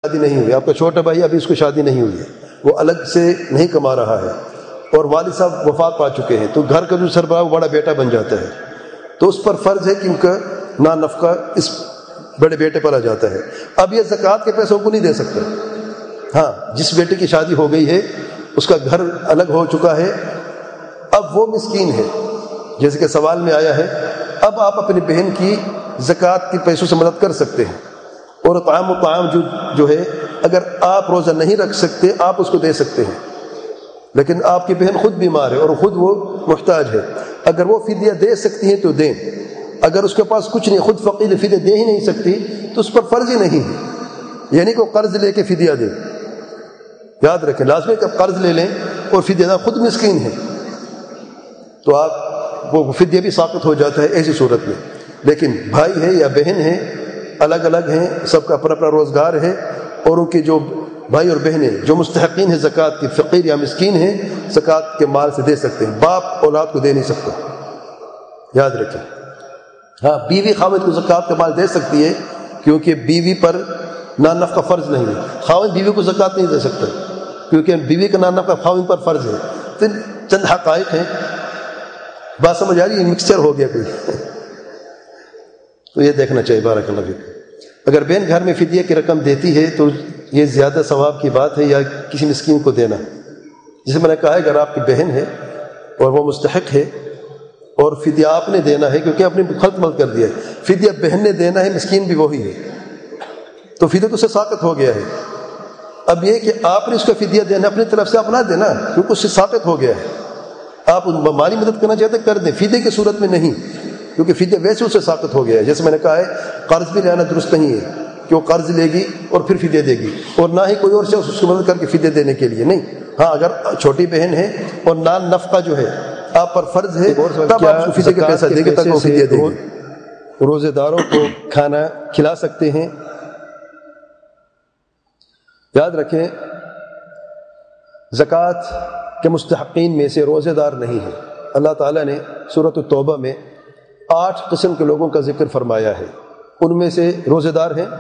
شادی نہیں ہوئی، آپ کا چھوٹا بھائی ابھی اس کو شادی نہیں ہوئی ہے، وہ الگ سے نہیں کما رہا ہے، اور والد صاحب وفات پا چکے ہیں، تو گھر کا جو سربراہ وہ بڑا بیٹا بن جاتا ہے، تو اس پر فرض ہے کہ ان کا نفقہ اس بڑے بیٹے پر آ جاتا ہے۔ اب یہ زکوٰۃ کے پیسوں کو نہیں دے سکتے۔ ہاں، جس بیٹے کی شادی ہو گئی ہے، اس کا گھر الگ ہو چکا ہے، اب وہ مسکین ہے، جیسے کہ سوال میں آیا ہے، اب آپ اپنی بہن کی زکوٰۃ کے پیسوں سے مدد کر سکتے ہیں، اور طعام جو ہے اگر آپ روزہ نہیں رکھ سکتے آپ اس کو دے سکتے ہیں، لیکن آپ کی بہن خود بیمار ہے اور خود وہ محتاج ہے، اگر وہ فدیہ دے سکتی ہیں تو دیں، اگر اس کے پاس کچھ نہیں، خود فقیر فدیہ دے ہی نہیں سکتی تو اس پر فرض ہی نہیں ہے، یعنی کہ وہ قرض لے کے فدیہ دے۔ یاد رکھیں، لازمی کہ قرض لے لیں اور فدیہ دیں، خود مسکین ہے تو آپ وہ فدیہ بھی ساقط ہو جاتا ہے ایسی صورت میں۔ لیکن بھائی ہے یا بہن ہے، الگ الگ ہیں، سب کا اپنا اپنا روزگار ہے، اور ان کے جو بھائی اور بہنیں جو مستحقین ہیں زکوٰۃ کی، فقیر یا مسکین ہیں، زکوٰۃ کے مال سے دے سکتے ہیں، باپ اولاد کو دے نہیں سکتا، یاد رکھیں۔ ہاں، بیوی خاوند کو زکوٰۃ کا مال دے سکتی ہے، کیونکہ بیوی پر نفقہ فرض نہیں ہے، خاوند بیوی کو زکوٰۃ نہیں دے سکتا کیونکہ بیوی کا نفقہ خاوند پر فرض ہے۔ تو چند حقائق ہیں، بات سمجھ آ رہی ہے؟ مکسچر ہو گیا کوئی، تو یہ دیکھنا چاہیے۔ بارک اللہ فیک۔ اگر بہن گھر میں فدیہ کی رقم دیتی ہے تو یہ زیادہ ثواب کی بات ہے، یا کسی مسکین کو دینا، جسے میں نے کہا ہے اگر آپ کی بہن ہے اور وہ مستحق ہے اور فدیہ آپ نے دینا ہے، کیونکہ آپ نے خلط مل کر دیا ہے، فدیہ بہن نے دینا ہے، مسکین بھی وہی ہے، تو فدیہ تو اسے ساقط ہو گیا ہے۔ اب یہ کہ آپ نے اس کا فدیہ دینا، اپنی طرف سے آپ نہ دینا، کیونکہ اس سے ساقط ہو گیا ہے۔ آپ مالی مدد کرنا چاہتے کر دیں، فدیہ کی صورت میں نہیں، کیونکہ فدیہ ویسے اس سے ساقط ہو گیا ہے۔ جیسے میں نے کہا ہے، قرض بھی لینا درست نہیں ہے کہ وہ قرض لے گی اور پھر فدیہ دے گی، اور نہ ہی کوئی اور شخص اس کی مدد کر کے فدیہ دینے کے لیے نہیں۔ ہاں، اگر چھوٹی بہن ہے اور نفقہ جو ہے آپ پر فرض ہے، تب آپ اس کو فدیہ کے پیسہ دیں گے تب وہ فدیہ دے گی۔ روزے داروں کو کھانا کھلا سکتے ہیں۔ یاد رکھیں، زکوٰۃ کے مستحقین میں سے روزے دار نہیں ہیں۔ اللہ تعالیٰ نے سورۃ التوبہ میں 8 قسم کے لوگوں کا ذکر فرمایا ہے، ان میں سے روزے دار ہیں،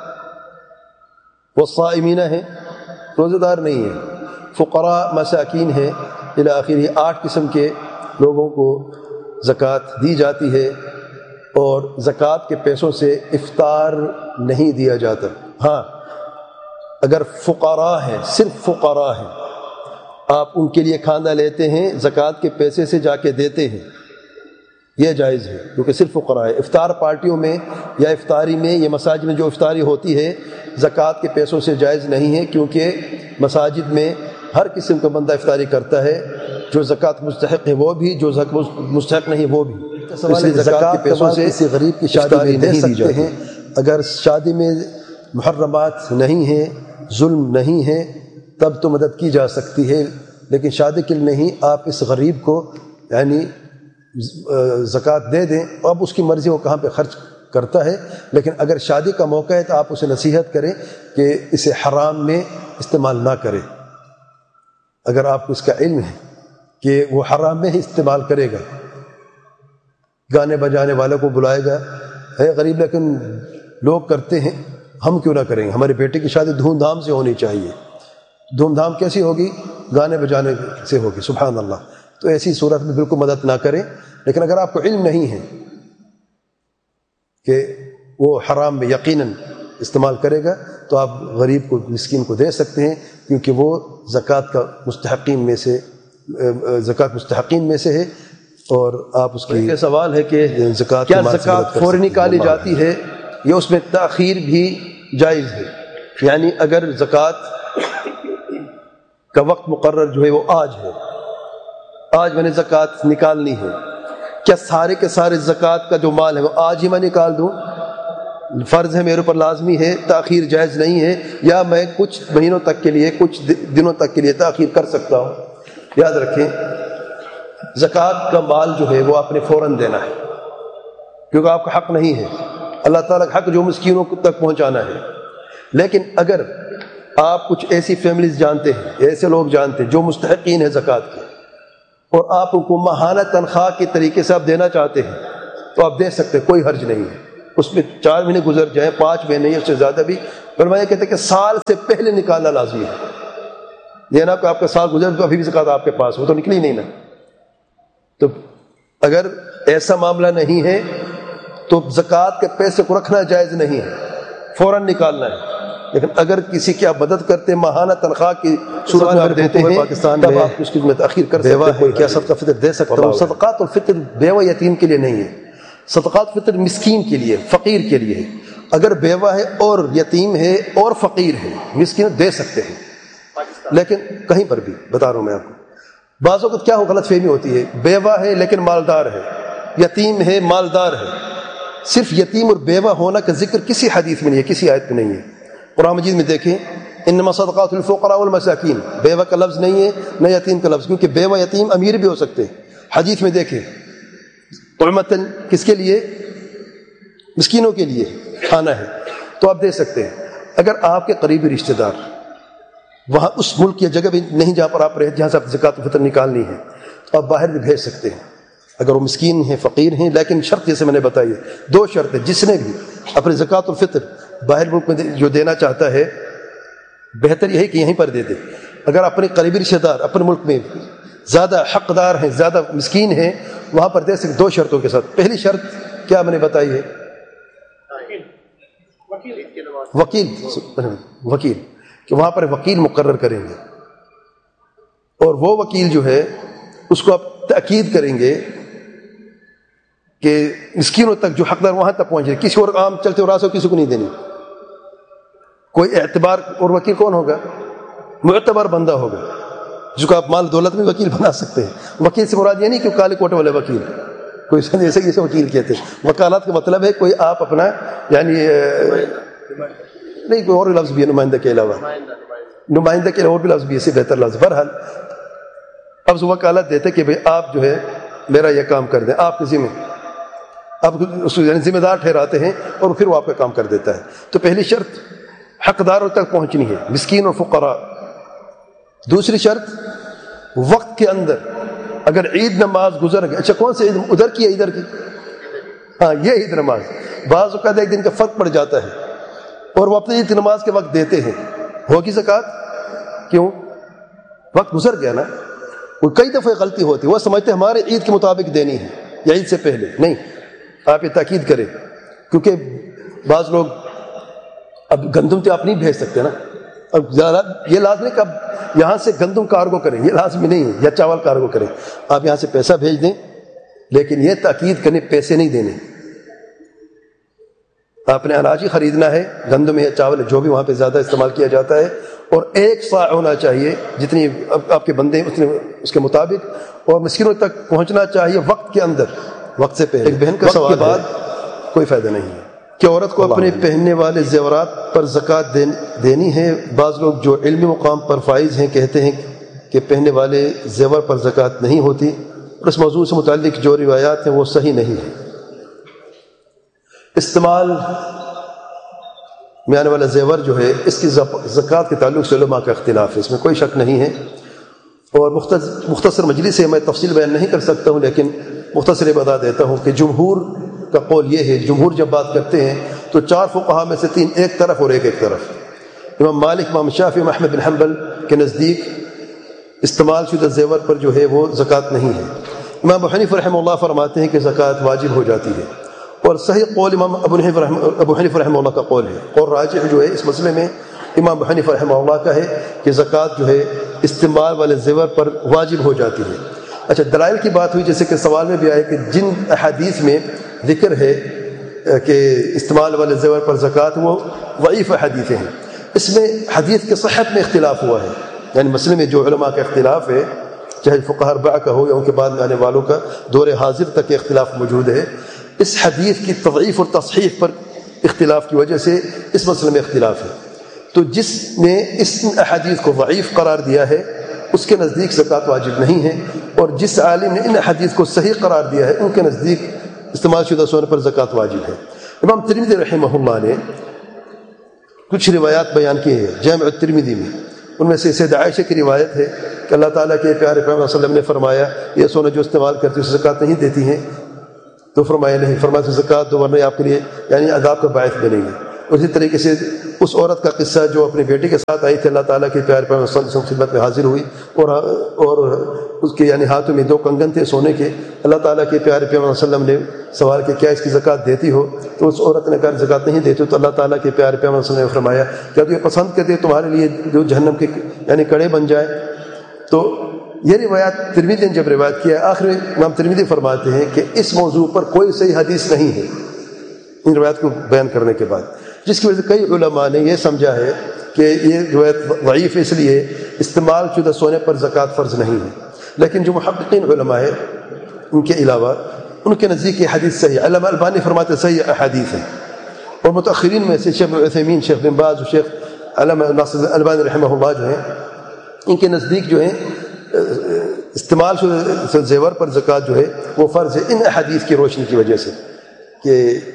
والصائمین ہیں، روزے دار نہیں ہیں، فقراء مساکین ہیں، الی آخر 8 قسم کے لوگوں کو زکوٰۃ دی جاتی ہے، اور زکوٰۃ کے پیسوں سے افطار نہیں دیا جاتا۔ ہاں، اگر فقراء ہیں، صرف فقراء ہیں، آپ ان کے لیے کھانا لیتے ہیں، زکوٰۃ کے پیسے سے جا کے دیتے ہیں، یہ جائز ہے، کیونکہ صرف فقراء ہے۔ افطار پارٹیوں میں یا افطاری میں یا مساجد میں جو افطاری ہوتی ہے زکوٰۃ کے پیسوں سے جائز نہیں ہے، کیونکہ مساجد میں ہر قسم کا بندہ افطاری کرتا ہے، جو زکوٰۃ مستحق ہے وہ بھی، جو مستحق نہیں وہ بھی۔ اس لیے زکوٰۃ کے پیسوں سے کسی غریب کی شادی میں دے سکتے ہیں۔ اگر شادی میں محرمات نہیں ہیں، ظلم نہیں ہے، تب تو مدد کی جا سکتی ہے، لیکن شادی کے لیے نہیں۔ آپ اس غریب کو یعنی زکوٰۃ دے دیں، اب اس کی مرضی وہ کہاں پہ خرچ کرتا ہے، لیکن اگر شادی کا موقع ہے تو آپ اسے نصیحت کریں کہ اسے حرام میں استعمال نہ کرے۔ اگر آپ کو اس کا علم ہے کہ وہ حرام میں ہی استعمال کرے گا، گانے بجانے والوں کو بلائے گا، ہے غریب لیکن لوگ کرتے ہیں، ہم کیوں نہ کریں گے؟ ہمارے بیٹے کی شادی دھوم دھام سے ہونی چاہیے۔ دھوم دھام کیسی ہوگی؟ گانے بجانے سے ہوگی، سبحان اللہ۔ تو ایسی صورت میں بالکل مدد نہ کریں، لیکن اگر آپ کو علم نہیں ہے کہ وہ حرام میں یقیناً استعمال کرے گا تو آپ غریب کو، مسکین کو دے سکتے ہیں، کیونکہ وہ زکوٰۃ کا مستحقین میں سے، زکوٰۃ مستحقین میں سے ہے، اور آپ اس کی سوال ہے کہ زکوٰۃ کیا زکوٰۃ فوری نکالی جاتی ہے یا اس میں تاخیر بھی جائز ہے؟ یعنی اگر زکوٰۃ کا وقت مقرر جو ہے وہ آج ہے، آج میں نے زکوٰۃ نکالنی ہے، کیا سارے کے سارے زکوٰۃ کا جو مال ہے وہ آج ہی میں نکال دوں؟ فرض ہے، میرے اوپر لازمی ہے، تاخیر جائز نہیں ہے، یا میں کچھ مہینوں تک کے لیے، کچھ دنوں تک کے لیے تاخیر کر سکتا ہوں؟ یاد رکھیں، زکوٰۃ کا مال جو ہے وہ آپ نے فوراً دینا ہے، کیونکہ آپ کا حق نہیں ہے، اللہ تعالیٰ کا حق جو مسکینوں تک پہنچانا ہے۔ لیکن اگر آپ کچھ ایسی فیملیز جانتے ہیں، ایسے لوگ جانتے ہیں جو مستحقین ہیں زکوٰۃ کے، اور آپ ان کو ماہانہ تنخواہ کے طریقے سے آپ دینا چاہتے ہیں تو آپ دے سکتے ہیں، کوئی حرج نہیں ہے۔ اس میں 4 مہینے گزر جائیں، 5 مہینے یا اس سے زیادہ بھی علماء یہ کہتے ہیں کہ سال سے پہلے نکالنا لازمی ہے. یہ نا کہ آپ کا سال گزر تو ابھی بھی زکوٰۃ آپ کے پاس وہ تو نکلی نہیں نا. تو اگر ایسا معاملہ نہیں ہے تو زکوٰۃ کے پیسے کو رکھنا جائز نہیں ہے, فوراً نکالنا ہے. لیکن اگر کسی کی آپ مدد کرتے ماہانہ تنخواہ کی صورت میں آپ دیتے ہیں پاکستان تب میں آپ اس کی میں تاخیر کر بیوہ سکتے ہے, کیا صدقہ فطر دے سکتا ہوں؟ صدقات الفطر بیوہ یتیم کے لیے نہیں ہے, صدقات فطر مسکین کے لیے, فقیر کے لیے ہے. اگر بیوہ ہے اور یتیم ہے اور فقیر ہے, مسکین دے سکتے ہیں. لیکن کہیں پر بھی بتا رہا ہوں میں آپ کو, بعض وقت کیا ہو غلط فہمی ہوتی ہے, بیوہ ہے لیکن مالدار ہے, یتیم ہے مالدار ہے. صرف یتیم اور بیوہ ہونا کا ذکر کسی حدیث میں نہیں ہے, کسی آیت میں نہیں ہے. قرآن مجید میں دیکھیں انما صدقات الفقراء والمساکین, بیوہ کا لفظ نہیں ہے نہ یتیم کا لفظ, کیونکہ بیوہ یتیم امیر بھی ہو سکتے ہیں. حدیث میں دیکھیں طعمتاً کس کے لیے, مسکینوں کے لیے کھانا ہے, تو آپ دے سکتے ہیں. اگر آپ کے قریبی رشتہ دار وہاں اس ملک یا جگہ بھی نہیں جہاں پر آپ رہتے, جہاں سے آپ زکوٰۃ الفطر نکالنی ہے, تو آپ باہر بھی بھیج سکتے ہیں اگر وہ مسکین ہیں فقیر ہیں. لیکن شرط جیسے میں نے بتائی ہے, 2 شرط ہے. جس نے بھی اپنے زکوٰۃ الفطر باہر ملک میں جو دینا چاہتا ہے, بہتر یہی کہ یہیں پر دے دے. اگر اپنے قریبی رشتہ دار اپنے ملک میں زیادہ حقدار ہیں, زیادہ مسکین ہیں, وہاں پر دے سکتے 2 شرطوں کے ساتھ. پہلی شرط کیا میں نے بتائی ہے, وکیل, کہ وہاں پر وکیل مقرر کریں گے, اور وہ وکیل جو ہے اس کو آپ تاکید کریں گے کہ مسکینوں تک جو حقدار وہاں تک پہنچے, کسی اور عام چلتے اور راستے کسی کو نہیں دینی. کوئی اعتبار, اور وکیل کون ہوگا, معتبر بندہ ہوگا جس کو آپ مال دولت میں وکیل بنا سکتے ہیں. وکیل سے مراد یہ نہیں کہ کالے کوٹے والے وکیل, کوئی ایسے وکیل کہتے ہیں. وکالات کا مطلب ہے کوئی آپ اپنا یعنی نہیں, کوئی اور لفظ بھی ہے نمائندہ کے علاوہ, نمائندہ کے اور بھی لفظ بھی ہے, اس سے بہتر لفظ. بہرحال اب وکالت دیتے کہ بھئی آپ جو ہے میرا یہ کام کر دیں, آپ کے ذمہ, آپ اس یعنی ذمہ دار ٹھہراتے ہیں اور پھر وہ آپ کا کام کر دیتا ہے. تو پہلی شرط حقداروں تک پہنچنی ہے, مسکین اور فقراء. دوسری شرط وقت کے اندر, اگر عید نماز گزر گئی, اچھا کون سی عید, ادھر کی ہے ادھر کی, ہاں یہ عید نماز, بعض اوقات ایک دن کا فرق پڑ جاتا ہے اور وہ اپنی عید نماز کے وقت دیتے ہیں, ہوگی زکوٰۃ؟ کیوں, وقت گزر گیا نا. وہ کئی دفعہ غلطی ہوتی ہے, وہ سمجھتے ہیں ہمارے عید کے مطابق دینی ہے یا عید سے پہلے. نہیں, آپ یہ تاکید کریں, کیونکہ بعض لوگ اب گندم تو آپ نہیں بھیج سکتے نا, اب یہ لازمی کہ اب یہاں سے گندم کارگو کریں, یہ لازمی نہیں ہے, یا چاول کارگو کریں. آپ یہاں سے پیسہ بھیج دیں, لیکن یہ تاکید کرنے پیسے نہیں دینے. آپ نے اناج ہی خریدنا ہے, گندم یا چاول جو بھی وہاں پہ زیادہ استعمال کیا جاتا ہے, اور 1 صاع ہونا چاہیے جتنی آپ کے بندے اتنے اس کے مطابق, اور مسکینوں تک پہنچنا چاہیے وقت کے اندر, وقت سے پہلے. ایک بہن کا سوال بعد کوئی فائدہ نہیں ہے کہ عورت کو اپنے پہننے والے زیورات پر زکوٰۃ دینی ہے. بعض لوگ جو علمی مقام پر فائز ہیں کہتے ہیں کہ پہننے والے زیور پر زکوٰۃ نہیں ہوتی, اور اس موضوع سے متعلق جو روایات ہیں وہ صحیح نہیں ہیں. استعمال میں آنے والا زیور جو ہے, اس کی زکوٰۃ کے تعلق سے علماء کا اختلاف ہے, اس میں کوئی شک نہیں ہے. اور مختصر مجلس سے میں تفصیل بیان نہیں کر سکتا ہوں, لیکن مختصر بتا دیتا ہوں کہ جمہور کا قول یہ ہے, جمہور جب بات کرتے ہیں تو 4 فقہا میں سے 3 ایک طرف اور ایک طرف. امام مالک, امام شافعی, امام احمد بن حنبل کے نزدیک استعمال شدہ زیور پر جو ہے وہ زکوٰۃ نہیں ہے. امام ابو حنیفہ رحمہ اللہ فرماتے ہیں کہ زکوٰۃ واجب ہو جاتی ہے, اور صحیح قول امام ابو حنیفہ رحمہ اللہ کا قول ہے. اور راجح جو ہے اس مسئلے میں امام ابو حنیفہ رحمہ اللہ کا ہے کہ زکوٰۃ جو ہے استعمال والے زیور پر واجب ہو جاتی ہے. اچھا, دلائل کی بات ہوئی, جیسے کہ سوال میں بھی آئے کہ جن احادیث میں ذکر ہے کہ استعمال والے زیور پر زکوٰۃ, وہ ضعیف حدیثیں ہیں. اس میں حدیث کے صحت میں اختلاف ہوا ہے, یعنی مسئلے میں جو علماء کا اختلاف ہے, چاہے فقہاء اربعہ کا ہو یا ان کے بعد میں آنے والوں کا, دور حاضر تک اختلاف موجود ہے. اس حدیث کی تضعیف اور تصحیح پر اختلاف کی وجہ سے اس مسئلے میں اختلاف ہے. تو جس نے اس احادیث کو ضعیف قرار دیا ہے اس کے نزدیک زکوٰۃ واجب نہیں ہے, اور جس عالم نے ان حدیث کو صحیح قرار دیا ہے ان کے نزدیک استعمال شدہ سونے پر زکوٰۃ واجب ہے. امام ترمذی رحمہ اللہ نے کچھ روایات بیان کی ہیں جامع الترمذی میں. ان میں سے سید عائشہ کی روایت ہے کہ اللہ تعالیٰ کے پیارے پیغمبر صلی اللہ علیہ وسلم نے فرمایا, یہ سونا جو استعمال کرتی ہے زکوٰۃ نہیں دیتی ہیں, تو فرمایا نہیں, فرمایا زکوٰۃ دو ورنہ آپ کے لیے یعنی عذاب کا باعث بنے گی. اسی طریقے سے اس عورت کا قصہ جو اپنی بیٹی کے ساتھ آئی تھی، اللہ تعالیٰ کے پیارے پیغمبر صلی اللہ علیہ وسلم کی خدمت میں حاضر ہوئی اور اس کے یعنی ہاتھوں میں 2 کنگن تھے سونے کے. اللہ تعالیٰ کے پیارے پیغمبر صلی اللہ علیہ وسلم نے سوال کیا کیا اس کی زکوٰۃ دیتی ہو؟ تو اس عورت نے کہا زکوٰۃ نہیں دیتی. تو اللہ تعالیٰ کے پیارے پیغمبر صلی اللہ علیہ وسلم نے فرمایا کیا تو یہ پسند کرتے تمہارے لیے جو جہنم کے یعنی کڑے بن جائے؟ تو یہ روایات ترمذی نے جب روایت کیا، آخر امام ترمذی فرماتے ہیں کہ اس موضوع پر کوئی صحیح حدیث نہیں ہے ان روایات کو بیان کرنے کے بعد، جس کی وجہ سے کئی علماء نے یہ سمجھا ہے کہ یہ روایت ضعیف اس لیے استعمال شدہ سونے پر زکوٰۃ فرض نہیں ہے. لیکن جو محققین علماء ہے ان کے علاوہ ان کے نزدیک یہ حدیث صحیح ہے. علامہ البانی فرماتے صحیح احادیث ہیں، اور متأخرین میں سے شیخ ابن عثیمین، شیخ بن باز اور شیخ علامہ ناصر البانی رحمہ اللہ جو ہیں، ان کے نزدیک جو ہیں استعمال شدہ زیور پر زکوٰۃ جو ہے وہ فرض ہے ان احادیث کی روشنی کی وجہ سے کہ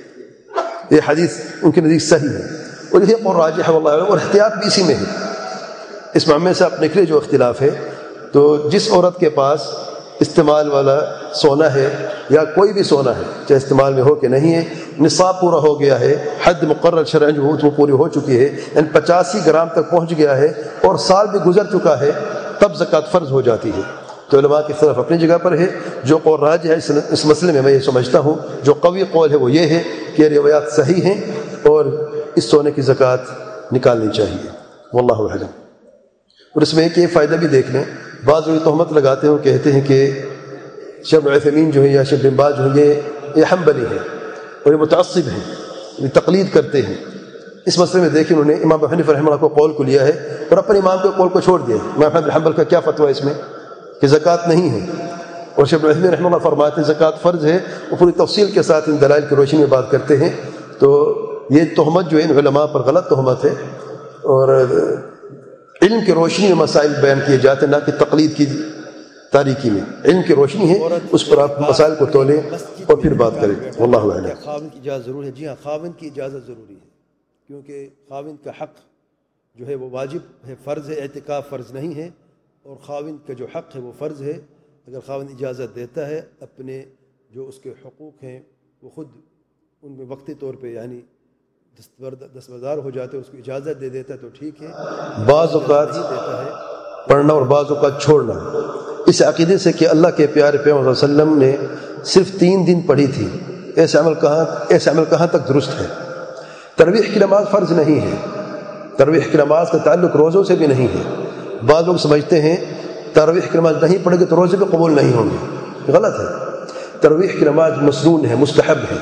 یہ حدیث ان کے نزدیک صحیح ہے. اور یہ قول راجح ہے واللہ اعلم، اور احتیاط بھی اسی میں ہے. اس معاملے سے آپ نکلے جو اختلاف ہے، تو جس عورت کے پاس استعمال والا سونا ہے یا کوئی بھی سونا ہے، چاہے استعمال میں ہو کہ نہیں ہے، نصاب پورا ہو گیا ہے، حد مقرر شرعاً جو وہ پوری ہو چکی ہے، یعنی 85 گرام تک پہنچ گیا ہے اور سال بھی گزر چکا ہے، تب زکوٰۃ فرض ہو جاتی ہے. تو علماء کی طرف اپنی جگہ پر ہے. جو قول راجح ہے اس مسئلے میں یہ سمجھتا ہوں جو قوی قول ہے وہ یہ ہے کہ روایات صحیح ہیں اور اس سونے کی زکوٰۃ نکالنی چاہیے. واللہ اعلم. اور اس میں ایک یہ فائدہ بھی دیکھ لیں، بعض لوگ تہمت لگاتے ہیں، کہتے ہیں کہ شیخ ابن عثیمین جو ہیں یا شیخ بن باز جو ہیں یہ حنبلی ہیں اور یہ متعصب ہیں، یہ تقلید کرتے ہیں. اس مسئلے میں دیکھیں انہوں نے امام ابو حنیفہ رحمہ اللہ کو قول کو لیا ہے اور اپنے امام کے قول کو چھوڑ دیا. امام احمد بن حنبل کا کیا فتویٰ ہے اس میں کہ زکوٰۃ نہیں ہے، اور شیخ ابن عثیمین رحمہ اللہ فرماتے ہیں زکوٰۃ فرض ہے. وہ پوری تفصیل کے ساتھ ان دلائل کی روشنی میں بات کرتے ہیں. تو یہ تہمت جو ہے ان علماء پر غلط تہمت ہے، اور علم کی روشنی میں مسائل بیان کیے جاتے ہیں، نہ کہ تقلید کی تاریکی میں. علم کی روشنی ہے، اس پر آپ مسائل کو تولیں اور پھر بات کریں. واللہ اعلم. خاوند کی اجازت ضروری ہے؟ جی ہاں، خاوند کی اجازت ضروری ہے، کیونکہ خاوند کا حق جو ہے وہ واجب ہے، فرض ہے، اعتکاف فرض نہیں ہے. اور خاوند کا جو حق ہے وہ فرض ہے. اگر خاوند اجازت دیتا ہے، اپنے جو اس کے حقوق ہیں وہ خود ان میں وقتی طور پہ یعنی دستبردار ہو جاتے ہیں، اس کو اجازت دے دیتا ہے تو ٹھیک ہے. بعض اوقات دیتا ہے پڑھنا اور بعض اوقات چھوڑنا اس عقیدے سے کہ اللہ کے پیارے پیغمبر صلی اللہ علیہ وسلم نے صرف 3 دن پڑھی تھی، ایسے عمل کہاں تک درست ہے؟ تراویح کی نماز فرض نہیں ہے، تراویح کی نماز کا تعلق روزوں سے بھی نہیں ہے. بعض لوگ سمجھتے ہیں تراویح کی نماز نہیں پڑھے گے تو روزے بھی قبول نہیں ہوں گے. غلط ہے. تراویح کی نماز مسنون ہے، مستحب ہے.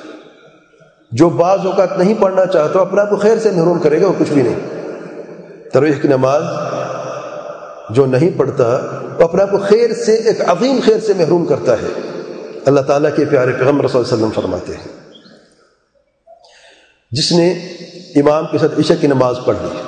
جو بعض اوقات نہیں پڑھنا چاہتا اپنے آپ کو خیر سے محروم کرے گا اور کچھ بھی نہیں. تراویح کی نماز جو نہیں پڑھتا وہ اپنے آپ کو خیر سے، ایک عظیم خیر سے محروم کرتا ہے. اللہ تعالیٰ کے پیارے پیغمبر صلی اللہ علیہ وسلم فرماتے ہیں جس نے امام کے ساتھ عشاء کی نماز پڑھ لی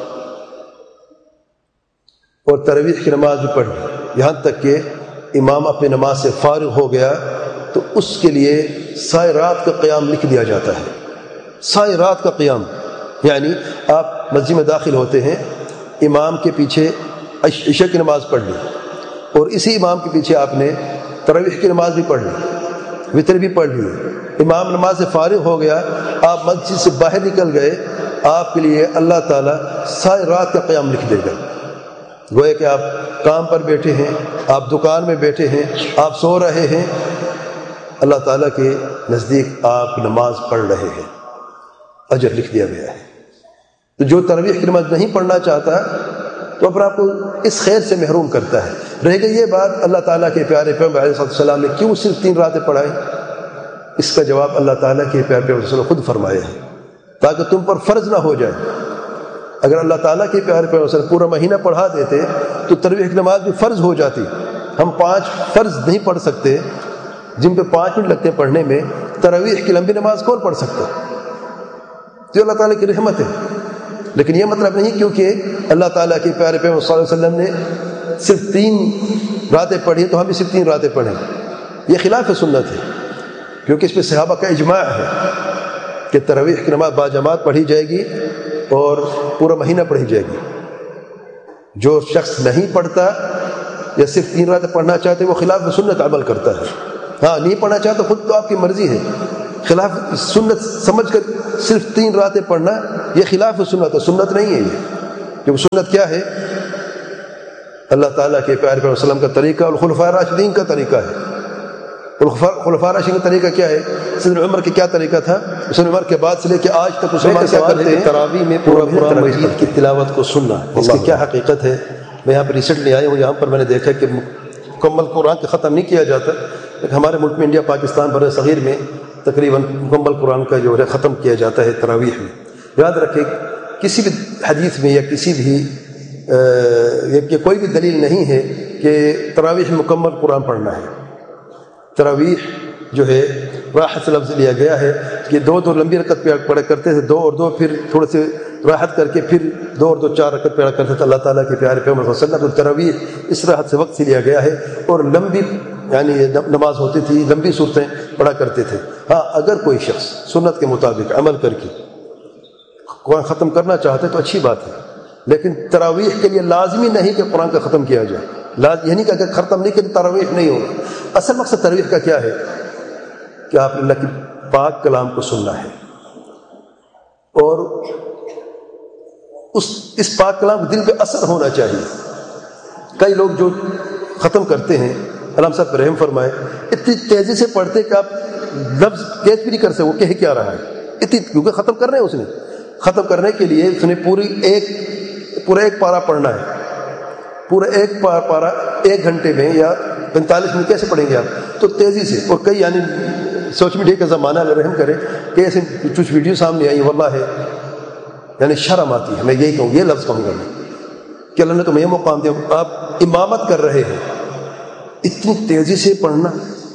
اور تراویح کی نماز بھی پڑھ لی، یہاں تک کہ امام اپنی نماز سے فارغ ہو گیا، تو اس کے لیے سائے رات کا قیام لکھ دیا جاتا ہے. سائے رات کا قیام یعنی آپ مسجد میں داخل ہوتے ہیں، امام کے پیچھے عشاء کی نماز پڑھ لی اور اسی امام کے پیچھے آپ نے تراویح کی نماز بھی پڑھ لی، وتر بھی پڑھ لی. امام نماز سے فارغ ہو گیا، آپ مسجد سے باہر نکل گئے، آپ کے لیے اللہ تعالیٰ سائے رات کا قیام لکھ دے گا. گویا کہ آپ کام پر بیٹھے ہیں، آپ دکان میں بیٹھے ہیں، آپ سو رہے ہیں، اللہ تعالیٰ کے نزدیک آپ نماز پڑھ رہے ہیں، اجر لکھ دیا گیا ہے. تو جو تراویح کی نماز نہیں پڑھنا چاہتا تو اپنے آپ کو اس خیر سے محروم کرتا ہے. رہ گئی یہ بات اللہ تعالیٰ کے پیارے پیغمبر علیہ السلام نے کیوں صرف 3 راتیں پڑھائیں؟ اس کا جواب اللہ تعالیٰ کے پیارے پیغمبر نے خود فرمایا ہے تاکہ تم پر فرض نہ ہو جائے. اگر اللہ تعالیٰ کے پیارے پیغمبر پورا مہینہ پڑھا دیتے تو تراویح کی نماز بھی فرض ہو جاتی. ہم 5 فرض نہیں پڑھ سکتے جن پہ 5 منٹ لگتے ہیں پڑھنے میں، تراویح کی لمبی نماز کون پڑھ سکتا؟ تو اللہ تعالیٰ کی رحمت ہے. لیکن یہ مطلب نہیں کیونکہ اللہ تعالیٰ کے پیارے پیغمبر صلی اللہ علیہ وسلم نے صرف 3 راتیں پڑھی تو ہم بھی صرف 3 راتیں پڑھیں. یہ خلاف سنت ہے، کیونکہ اس پہ صحابہ کا اجماع ہے کہ تراویح کی نماز باجماعت پڑھی جائے گی اور پورا مہینہ پڑھی جائے گی. جو شخص نہیں پڑھتا یا صرف 3 راتیں پڑھنا چاہتے وہ خلاف سنت عمل کرتا ہے. ہاں نہیں پڑھنا چاہتا خود تو آپ کی مرضی ہے، خلاف سنت سمجھ کر صرف 3 راتیں پڑھنا یہ خلاف سنت ہے، سنت نہیں ہے یہ. کیونکہ سنت کیا ہے؟ اللہ تعالیٰ کے پیارے پیغمبر صلی اللہ علیہ وسلم کا طریقہ اور خلفائے راشدین کا طریقہ ہے. خلفائے راشدین کا طریقہ کیا ہے؟ سیدنا عمر کا کیا طریقہ تھا؟ سیدنا عمر کے بعد سے لے کے آج تک مسلمان کیا کرتے ہیں؟ تراویح میں پورا قرآن مجید کی تلاوت کو سننا. اس کی کیا حقیقت ہے؟ میں یہاں پہ ریسنٹلی آیا ہوں، یہاں پر میں نے دیکھا کہ مکمل قرآن کا ختم نہیں کیا جاتا، لیکن ہمارے ملک میں انڈیا پاکستان بر صغیر میں تقریباً مکمل قرآن کا جو ہے ختم کیا جاتا ہے تراویح میں. یاد رکھیں کسی بھی حدیث میں یا کسی بھی یہ کوئی بھی دلیل نہیں ہے کہ تراویح میں مکمل قرآن پڑھنا ہے. تراویح جو ہے راحت سے لفظ لیا گیا ہے کہ 2 لمبی رکعت پڑھا کرتے تھے، 2 اور 2 پھر تھوڑے سے راحت کر کے پھر 2 اور 2 4 رکعت پڑھا کرتے تھے. اللہ تعالیٰ کے پیارے پیغمبر صلی اللہ علیہ وسلم. تراویح اس راحت سے وقت سے لیا گیا ہے اور لمبی یعنی نماز ہوتی تھی، لمبی صورتیں پڑھا کرتے تھے. ہاں اگر کوئی شخص سنت کے مطابق عمل کر کے قرآن ختم کرنا چاہتے تو اچھی بات ہے، لیکن تراویح کے لیے لازمی نہیں کہ قرآن کا ختم کیا جائے. یہ نہیں کہ اگر ختم نہیں کرے تراویح نہیں ہوگا. اصل مقصد تراویح کا کیا ہے کہ آپ اللہ کی پاک کلام کو سننا ہے اور اس پاک کلام کو دل پہ اثر ہونا چاہیے. کئی لوگ جو ختم کرتے ہیں، علامہ صاحب رحم فرمائے، اتنی تیزی سے پڑھتے کہ آپ لفظ کیچ بھی نہیں کر سکتے وہ کہہ کیا رہا ہے کیونکہ ختم کرنا ہے. اس نے ختم کرنے کے لیے اس نے پورا ایک پارہ پڑھنا ہے. پورا ایک پارہ 1 گھنٹے میں یا 45 منٹ کیسے پڑھیں گے آپ؟ تو تیزی سے. اور کئی یعنی سوشل میڈیا کا زمانہ اللہ رحم کرے کہ ایسے کچھ ویڈیو سامنے آئی واللہ ہے یعنی شرم آتی ہے. میں یہی کہوں، یہ لفظ کہوں گا میں کہ اللہ نے تمہیں یہ مقام دیا، آپ امامت کر رہے ہیں، اتنی تیزی سے پڑھنا.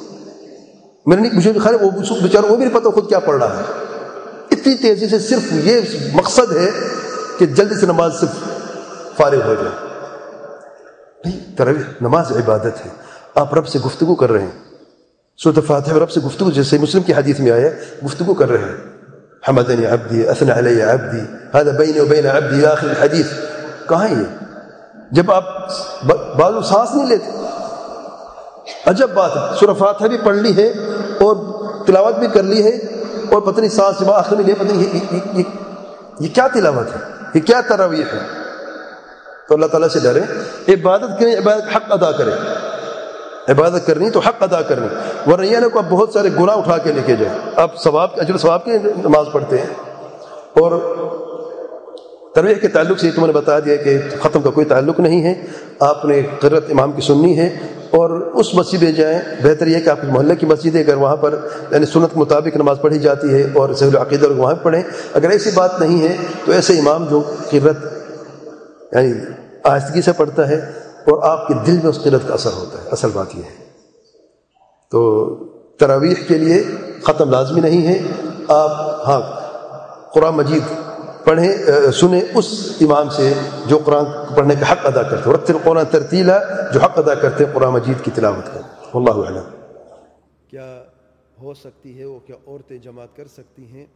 مجھے خیر وہ بیچارہ وہ بھی نہیں پتا خود کیا پڑھ رہا ہے. اتنی تیزی سے صرف یہ مقصد ہے کہ جلدی سے نماز سے فارغ ہو جائے. نہیں، تراویح نماز عبادت ہے. آپ رب سے گفتگو کر رہے ہیں. سورۃ فاتحہ رب سے گفتگو، جیسے مسلم کی حدیث میں آیا ہے، گفتگو کر رہے ہیں. حمدنی عبدی اثنى علی عبدی هذا بینی وبین عبدی آخر الحدیث. کہاں ہے یہ؟ جب آپ بعض سانس نہیں لیتے. عجب بات ہے، سورۃ فاتحہ بھی پڑھ لی ہے اور تلاوت بھی کر لی ہے اور پتہ نہیں سانس جب آخر میں لے پتہ نہیں یہ کیا تلاوت ہے، یہ کیا تراویح ہے. تو اللہ تعالیٰ سے ڈریں، عبادت کریں، عبادت حق ادا کریں. عبادت کرنی تو حق ادا کرنی، ورنہ یہ نہ کو آپ بہت سارے گناہ اٹھا کے لے کے جائیں. آپ اجر ثواب کی نماز پڑھتے ہیں. اور تراویح کے تعلق سے تم نے بتا دیا کہ ختم کا کوئی تعلق نہیں ہے. آپ نے قرأت امام کی سننی ہے اور اس مسجد میں جائیں. بہتر یہ کہ آپ محلے کی مسجد ہے، اگر وہاں پر یعنی سنت کے مطابق نماز پڑھی جاتی ہے اور صحیح العقیدہ لوگ وہاں پڑھیں. اگر ایسی بات نہیں ہے تو ایسے امام جو قرأت یعنی آہستگی سے پڑھتا ہے اور آپ کے دل میں اس قرأت کا اثر ہوتا ہے. اصل بات یہ ہے. تو تراویح کے لیے ختم لازمی نہیں ہے. آپ ہاں قرآن مجید پڑھیں، سنیں اس امام سے جو قرآن پڑھنے کا حق ادا کرتے ہیں. رتل القرآن ترتیلا، جو حق ادا کرتے ہیں قرآن مجید کی تلاوت کا. واللہ اعلم. کیا ہو سکتی ہے وہ کیا عورتیں جماعت کر سکتی ہیں؟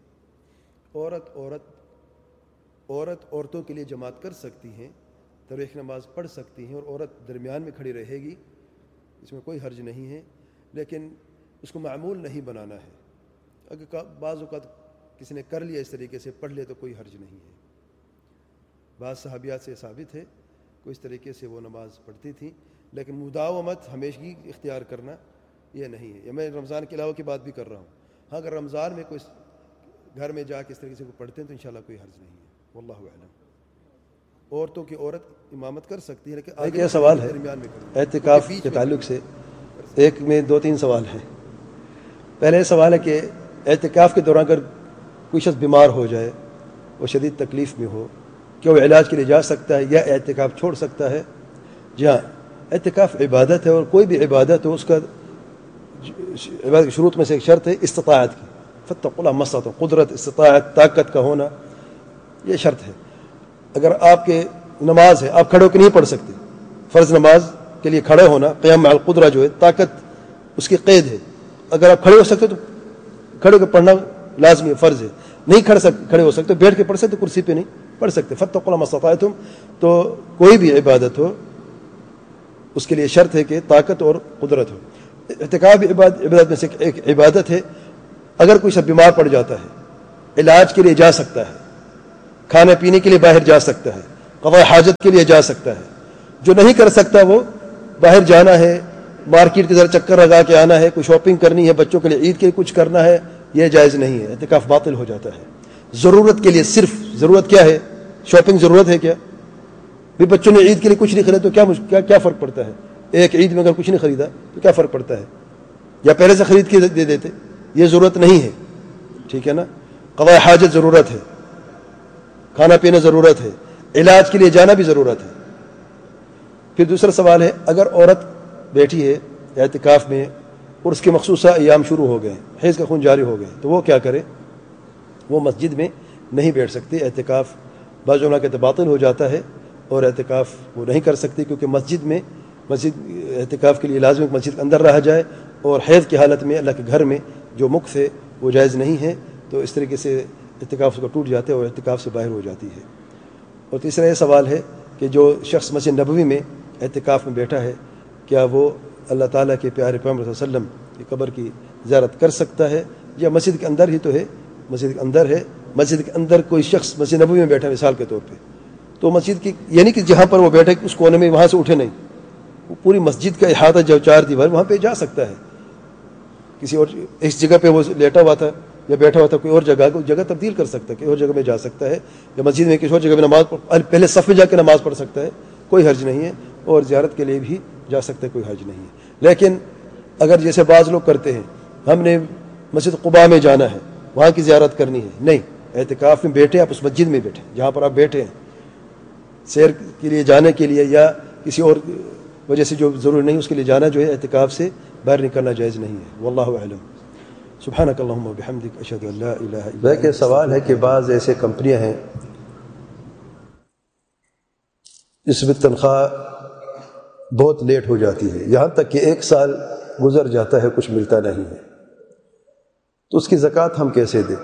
عورتوں کے لیے جماعت کر سکتی ہیں، تراویح نماز پڑھ سکتی ہیں اور عورت درمیان میں کھڑی رہے گی، اس میں کوئی حرج نہیں ہے. لیکن اس کو معمول نہیں بنانا ہے. اگر بعض اوقات کسی نے کر لیا اس طریقے سے پڑھ لیا تو کوئی حرج نہیں ہے. بعض صحابیات سے ثابت ہے کوئی اس طریقے سے وہ نماز پڑھتی تھیں، لیکن مداومت ہمیشگی اختیار کرنا یہ نہیں ہے. میں رمضان کے علاوہ کی بات بھی کر رہا ہوں. ہاں اگر رمضان میں کوئی گھر میں جا کے اس طریقے سے پڑھتے ہیں تو انشاءاللہ کوئی حرج نہیں ہے. واللہ اعلم. عورتوں کی عورت امامت کر سکتی ہے لیکن ایک یہ سوال ہے اعتکاف کے تعلق سے، ایک میں 2-3 سوال ہیں. پہلے سوال ہے کہ اعتکاف کے دوران اگر کوئی شخص بیمار ہو جائے، وہ شدید تکلیف میں ہو، کیا وہ علاج کے لیے جا سکتا ہے یا اعتکاف چھوڑ سکتا ہے؟ جی ہاں، اعتکاف عبادت ہے اور کوئی بھی عبادت ہو اس کا عبادت کی شروط میں سے ایک شرط ہے استطاعت کی. فاتقوا اللہ ما استطعتم، قدرت، استطاعت، طاقت کا ہونا یہ شرط ہے. اگر آپ کے نماز ہے، آپ کھڑے ہو کے نہیں پڑھ سکتے، فرض نماز کے لیے کھڑے ہونا قیام مع القدرہ جو ہے، طاقت اس کی قید ہے. اگر آپ کھڑے ہو سکتے تو کھڑے ہو کے پڑھنا لازمی ہے، فرض ہے. نہیں کھڑے ہو سکتے، بیٹھ کے پڑھ سکتے، کرسی پہ نہیں پڑھ سکتے. فاتقوا اللہ ما استطعتم. تو کوئی بھی عبادت ہو اس کے لیے شرط ہے کہ طاقت اور قدرت ہو. اعتکاف عبادت میں سے ایک عبادت ہے. اگر کوئی سب بیمار پڑ جاتا ہے، علاج کے لیے جا سکتا ہے، کھانے پینے کے لیے باہر جا سکتا ہے، قضاء حاجت کے لیے جا سکتا ہے. جو نہیں کر سکتا وہ باہر جانا ہے، مارکیٹ کے ذرا چکر لگا کے آنا ہے، کوئی شاپنگ کرنی ہے، بچوں کے لیے عید کے لیے کچھ کرنا ہے، یہ جائز نہیں ہے، اعتکاف باطل ہو جاتا ہے. ضرورت کے لیے صرف، ضرورت کیا ہے؟ شاپنگ ضرورت ہے کیا؟ بھی بچوں نے عید کے لیے کچھ نہیں خریدا تو کیا فرق پڑتا ہے؟ ایک عید میں اگر کچھ نہیں خریدا تو کیا فرق پڑتا ہے؟ یا پہلے سے خرید کے دے دیتے. یہ ضرورت نہیں ہے، ٹھیک ہے نا. قضاء حاجت ضرورت ہے، کھانا پینا ضرورت ہے، علاج کے لیے جانا بھی ضرورت ہے. پھر دوسرا سوال ہے، اگر عورت بیٹھی ہے اعتکاف میں اور اس کے مخصوصہ ایام شروع ہو گئے، حیض کا خون جاری ہو گئے، تو وہ کیا کرے؟ وہ مسجد میں نہیں بیٹھ سکتی. اعتکاف بعض علماء کہتے باطل ہو جاتا ہے اور اعتکاف وہ نہیں کر سکتی، کیونکہ مسجد اعتکاف کے لیے لازم ہے کہ مسجد کے اندر رہا جائے، اور حیض کی حالت میں اللہ کے گھر میں جو مکث ہے وہ جائز نہیں ہے. تو اس طریقے سے اعتکاف اس کا ٹوٹ جاتا ہے اور اعتکاف سے باہر ہو جاتی ہے. اور تیسرا یہ سوال ہے کہ جو شخص مسجد نبوی میں اعتکاف میں بیٹھا ہے، کیا وہ اللہ تعالیٰ کے پیارے پیغمبر صلی اللہ علیہ وسلم کی قبر کی زیارت کر سکتا ہے؟ یا مسجد کے اندر ہی تو ہے، مسجد کے اندر ہے، مسجد کے اندر کوئی شخص مسجد نبوی میں بیٹھا مثال کے طور پہ، تو مسجد کی یعنی کہ جہاں پر وہ بیٹھے اس کونے میں وہاں سے اٹھے نہیں، وہ پوری مسجد کا احاطہ جو 4 دیوار وہاں پہ جا سکتا ہے. کسی اور اس جگہ پہ وہ لیٹا ہوا تھا یا بیٹھا ہوا تھا، کوئی اور جگہ تبدیل کر سکتا ہے، کوئی اور جگہ میں جا سکتا ہے، یا مسجد میں کسی اور جگہ میں پہلے صف میں جا کے نماز پڑھ سکتا ہے، کوئی حرج نہیں ہے. اور زیارت کے لیے بھی جا سکتا ہے، کوئی حرج نہیں ہے. لیکن اگر جیسے بعض لوگ کرتے ہیں، ہم نے مسجد قباء میں جانا ہے، وہاں کی زیارت کرنی ہے، نہیں، اعتکاف میں بیٹھے آپ اس مسجد میں بیٹھے جہاں پر آپ بیٹھے ہیں. سیر کے لیے جانے کے لیے یا کسی اور وجہ سے جو ضروری نہیں اس کے لیے جانا جو ہے اعتکاف سے باہر نکلنا جائز نہیں ہے. واللہ اعلم. سبحانک اللہم و بحمدک، اشہد ان لا الہ الا انت. سوال ہے کہ بعض ایسے کمپنیاں ہیں جس میں تنخواہ بہت لیٹ ہو جاتی ہے، یہاں تک کہ 1 سال گزر جاتا ہے کچھ ملتا نہیں ہے، تو اس کی زکوٰۃ ہم کیسے دیں؟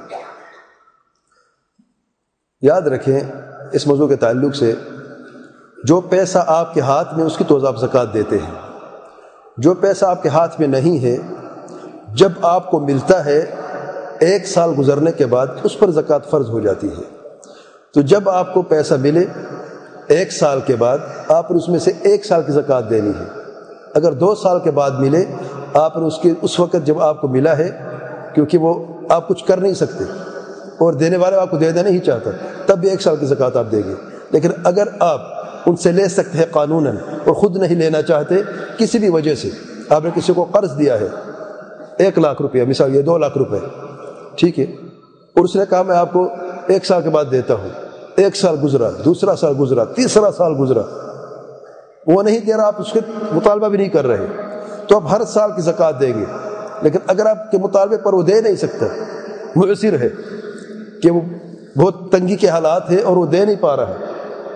یاد رکھیں اس موضوع کے تعلق سے، جو پیسہ آپ کے ہاتھ میں اس کی تو آپ زکوٰۃ دیتے ہیں. جو پیسہ آپ کے ہاتھ میں نہیں ہے، جب آپ کو ملتا ہے 1 سال گزرنے کے بعد اس پر زکوٰۃ فرض ہو جاتی ہے. تو جب آپ کو پیسہ ملے 1 سال کے بعد آپ نے اس میں سے 1 سال کی زکوٰۃ دینی ہے. اگر 2 سال کے بعد ملے، آپ نے اس وقت جب آپ کو ملا ہے، کیونکہ وہ آپ کچھ کر نہیں سکتے اور دینے والے آپ کو دے دینا ہی چاہتا، تب بھی 1 سال کی زکوٰۃ آپ دیں گے. لیکن اگر آپ ان سے لے سکتے ہیں قانوناً اور خود نہیں لینا چاہتے، کسی بھی وجہ سے آپ نے کسی کو قرض دیا ہے 1 لاکھ روپیہ، مثال یہ 2 لاکھ روپے، ٹھیک ہے، اور اس نے کہا میں آپ کو 1 سال کے بعد دیتا ہوں. 1 سال گزرا، دوسرا سال گزرا، تیسرا سال گزرا، وہ نہیں دے رہا، آپ اس کے مطالبہ بھی نہیں کر رہے، تو آپ ہر سال کی زکوٰۃ دیں گے. لیکن اگر آپ کے مطالبے پر وہ دے نہیں سکتا، معسر ہے کہ وہ بہت تنگی کے حالات ہے اور وہ دے نہیں پا رہا ہے،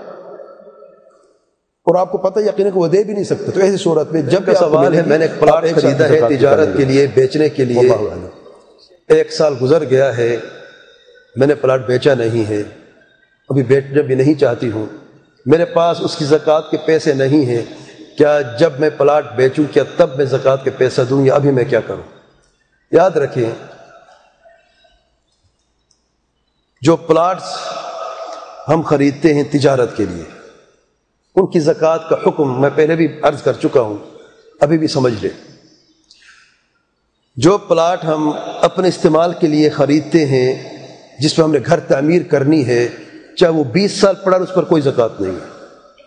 اور آپ کو پتہ یقین ہے کہ وہ دے بھی نہیں سکتا، تو ایسی صورت میں جب سوال ہے میں نے ایک پلاٹ خریدا ہے تجارت کے لیے، بیچنے کے لیے، 1 سال گزر گیا ہے، میں نے پلاٹ بیچا نہیں ہے، ابھی بیچنا بھی نہیں چاہتی ہوں، میرے پاس اس کی زکوٰۃ کے پیسے نہیں ہیں، کیا جب میں پلاٹ بیچوں کیا تب میں زکوٰۃ کے پیسہ دوں یا ابھی میں کیا کروں؟ یاد رکھیں جو پلاٹس ہم خریدتے ہیں تجارت کے لیے، ان کی زکوٰۃ کا حکم میں پہلے بھی عرض کر چکا ہوں، ابھی بھی سمجھ لیں. جو پلاٹ ہم اپنے استعمال کے لیے خریدتے ہیں، جس پہ ہم نے گھر تعمیر کرنی ہے، چاہے وہ 20 سال پڑا، اس پر کوئی زکوٰۃ نہیں ہے.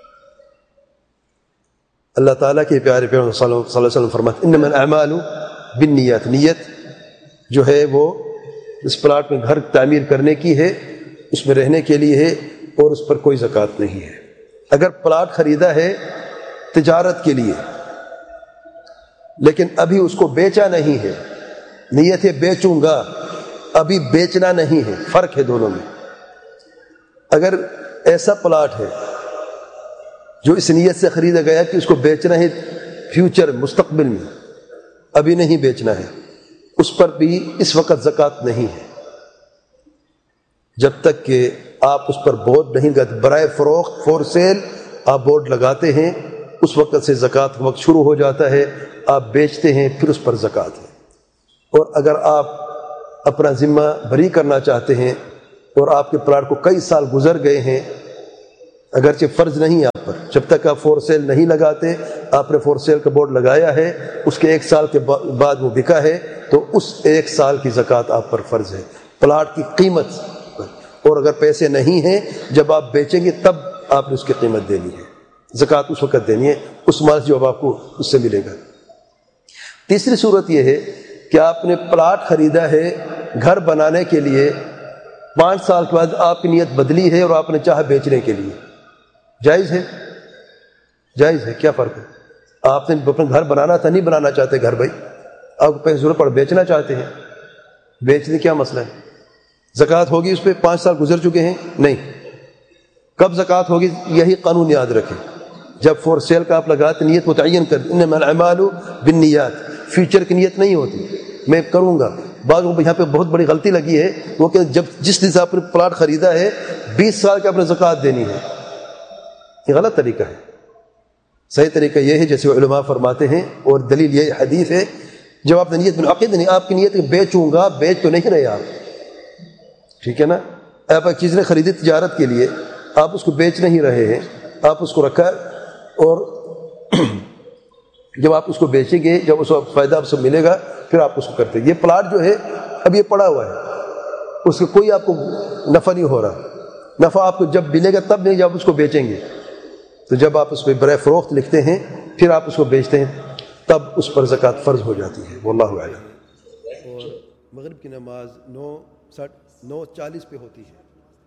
اللہ تعالیٰ کے پیارے پیغمبر صلی اللہ علیہ وسلم فرماتے انما الاعمال بالنیات، نیت جو ہے وہ اس پلاٹ میں گھر تعمیر کرنے کی ہے، اس میں رہنے کے لیے ہے، اور اس پر کوئی زکوٰۃ نہیں ہے. اگر پلاٹ خریدا ہے تجارت کے لیے لیکن ابھی اس کو بیچا نہیں ہے، نیت ہے بیچوں گا، ابھی بیچنا نہیں ہے، فرق ہے دونوں میں. اگر ایسا پلاٹ ہے جو اس نیت سے خریدا گیا کہ اس کو بیچنا ہے فیوچر مستقبل میں، ابھی نہیں بیچنا ہے، اس پر بھی اس وقت زکوٰۃ نہیں ہے جب تک کہ آپ اس پر بورڈ نہیں لگاتے. برائے فروخت فور سیل آپ بورڈ لگاتے ہیں، اس وقت سے زکوٰۃ کا وقت شروع ہو جاتا ہے، آپ بیچتے ہیں پھر اس پر زکوٰۃ ہے. اور اگر آپ اپنا ذمہ بری کرنا چاہتے ہیں اور آپ کے پلاٹ کو کئی سال گزر گئے ہیں، اگرچہ فرض نہیں ہے آپ پر، جب تک آپ فور سیل نہیں لگاتے، آپ نے فور سیل کا بورڈ لگایا ہے، اس کے 1 سال کے بعد وہ بکا ہے تو اس 1 سال کی زکوٰۃ آپ پر فرض ہے پلاٹ کی قیمت پر، اور اگر پیسے نہیں ہیں جب آپ بیچیں گے تب آپ نے اس کی قیمت دینی ہے، زکوٰۃ اس وقت دینی ہے اس مال جو اب آپ کو اس سے ملے گا۔ تیسری صورت یہ ہے کہ آپ نے پلاٹ خریدا ہے گھر بنانے کے لیے، 5 سال کے بعد آپ کی نیت بدلی ہے اور آپ نے چاہا بیچنے کے لیے، جائز ہے؟ جائز ہے، کیا فرق ہے؟ آپ نے اپنا گھر بنانا تھا، نہیں بنانا چاہتے گھر، بھائی آپ کو پیسے ضرورت پڑ بیچنا چاہتے ہیں، بیچنے کیا مسئلہ ہے؟ زکوٰۃ ہوگی اس پہ، 5 سال گزر چکے ہیں؟ نہیں۔ کب زکوٰۃ ہوگی؟ یہی قانون یاد رکھیں، جب فور سیل کا آپ لگاتے نیت متعین کر، انما الاعمال بالنیات، فیوچر کی نیت نہیں ہوتی میں کروں گا۔ بعض یہاں پہ بہت بڑی غلطی لگی ہے وہ کہ جب جس دن سے آپ نے پلاٹ خریدا ہے 20 سال کے آپ نے زکوٰۃ دینی ہے، یہ غلط طریقہ ہے۔ صحیح طریقہ یہ ہے جیسے علماء فرماتے ہیں، اور دلیل یہ حدیث ہے، جب آپ نے نیت منعقد نہیں، آپ کی نیت بیچوں گا، بیچ تو نہیں رہے آپ، ٹھیک ہے نا؟ آپ ایک چیز نے خریدی تجارت کے لیے، آپ اس کو بیچ نہیں رہے ہیں، آپ اس کو رکھا، اور جب آپ اس کو بیچیں گے، جب اس کو فائدہ آپ سے ملے گا پھر آپ اس کو کرتے ہیں۔ یہ پلاٹ جو ہے اب یہ پڑا ہوا ہے، اس کا کوئی آپ کو نفع نہیں ہو رہا، نفع آپ کو جب ملے گا تب نہیں جب اس کو بیچیں گے۔ تو جب آپ اس پہ برائے فروخت لکھتے ہیں پھر آپ اس کو بیچتے ہیں تب اس پر زکوٰۃ فرض ہو جاتی ہے، واللہ اعلم۔ اور مغرب کی نماز 9:40 پہ ہوتی ہے،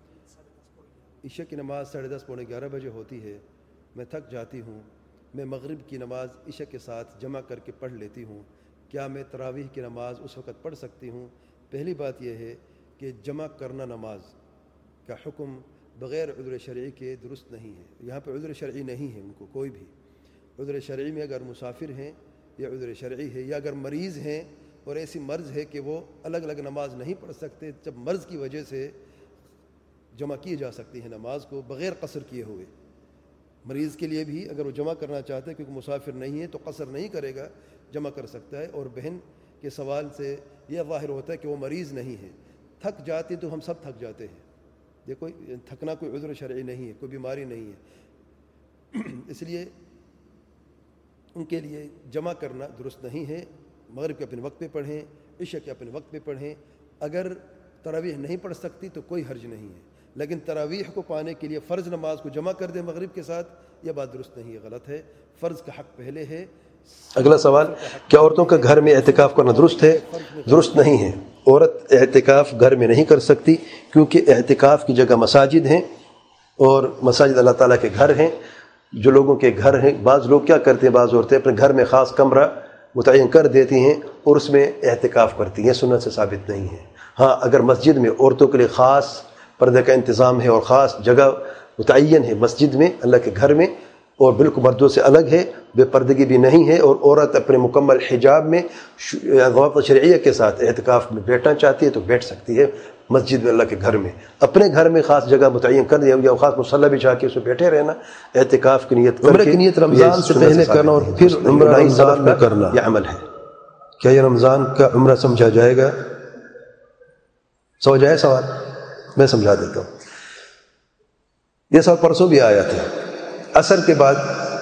عشاء کی نماز 10:30 پونے 11 بجے ہوتی ہے۔ میں تھک جاتی ہوں، میں مغرب کی نماز عشاء کے ساتھ جمع کر کے پڑھ لیتی ہوں، کیا میں تراویح کی نماز اس وقت پڑھ سکتی ہوں؟ پہلی بات یہ ہے کہ جمع کرنا نماز کا حکم بغیر عذر شرعی کے درست نہیں ہے۔ یہاں پہ عذر شرعی نہیں ہے ان کو کوئی بھی۔ عذر شرعی میں اگر مسافر ہیں یا عذر شرعی ہے، یا اگر مریض ہیں اور ایسی مرض ہے کہ وہ الگ الگ نماز نہیں پڑھ سکتے، جب مرض کی وجہ سے جمع کی جا سکتی ہے نماز کو بغیر قصر کیے ہوئے۔ مریض کے لیے بھی اگر وہ جمع کرنا چاہتا ہے کیونکہ مسافر نہیں ہے تو قصر نہیں کرے گا، جمع کر سکتا ہے۔ اور بہن کے سوال سے یہ ظاہر ہوتا ہے کہ وہ مریض نہیں ہے۔ تھک جاتی تو ہم سب تھک جاتے ہیں، دیکھو تھکنا کوئی عذر شرعی نہیں ہے، کوئی بیماری نہیں ہے، اس لیے ان کے لیے جمع کرنا درست نہیں ہے۔ مغرب کے اپنے وقت پہ پڑھیں، عشاء کے اپنے وقت پہ پڑھیں۔ اگر تراویح نہیں پڑھ سکتی تو کوئی حرج نہیں ہے، لیکن تراویح کو پانے کے لیے فرض نماز کو جمع کر دیں مغرب کے ساتھ، یہ بات درست نہیں ہے، غلط ہے۔ فرض کا حق پہلے ہے۔ اگلا سوال، کیا عورتوں کا گھر میں اعتکاف کرنا درست ہے؟ درست نہیں ہے، عورت اعتکاف گھر میں نہیں کر سکتی، کیونکہ اعتکاف کی جگہ مساجد ہیں، اور مساجد اللہ تعالیٰ کے گھر ہیں، جو لوگوں کے گھر ہیں۔ بعض لوگ کیا کرتے ہیں، بعض عورتیں اپنے گھر میں خاص کمرہ متعین کر دیتی ہیں اور اس میں اعتکاف کرتی ہیں، سنت سے ثابت نہیں ہے۔ ہاں اگر مسجد میں عورتوں کے لیے خاص پردے کا انتظام ہے اور خاص جگہ متعین ہے مسجد میں، اللہ کے گھر میں، اور بالکل مردوں سے الگ ہے، بے پردگی بھی نہیں ہے، اور عورت اپنے مکمل حجاب میں ضوابط شرعیہ کے ساتھ اعتکاف میں بیٹھنا چاہتی ہے تو بیٹھ سکتی ہے مسجد میں، اللہ کے گھر میں۔ اپنے گھر میں خاص جگہ متعین کر دیا یا خاص مصلی بچھا کے اس میں بیٹھے رہنا، اعتکاف کی نیت عمرہ کی نیت رمضان سے پہلے کرنا اور پھر عمرہ رمضان میں کرنا، یہ عمل ہے۔ کیا یہ رمضان کا عمرہ سمجھا جائے گا؟ سمجھ آئے سوال؟ میں سمجھا دیتا ہوں۔ یہ سوال پرسوں بھی آیا تھا، عصر کے بعد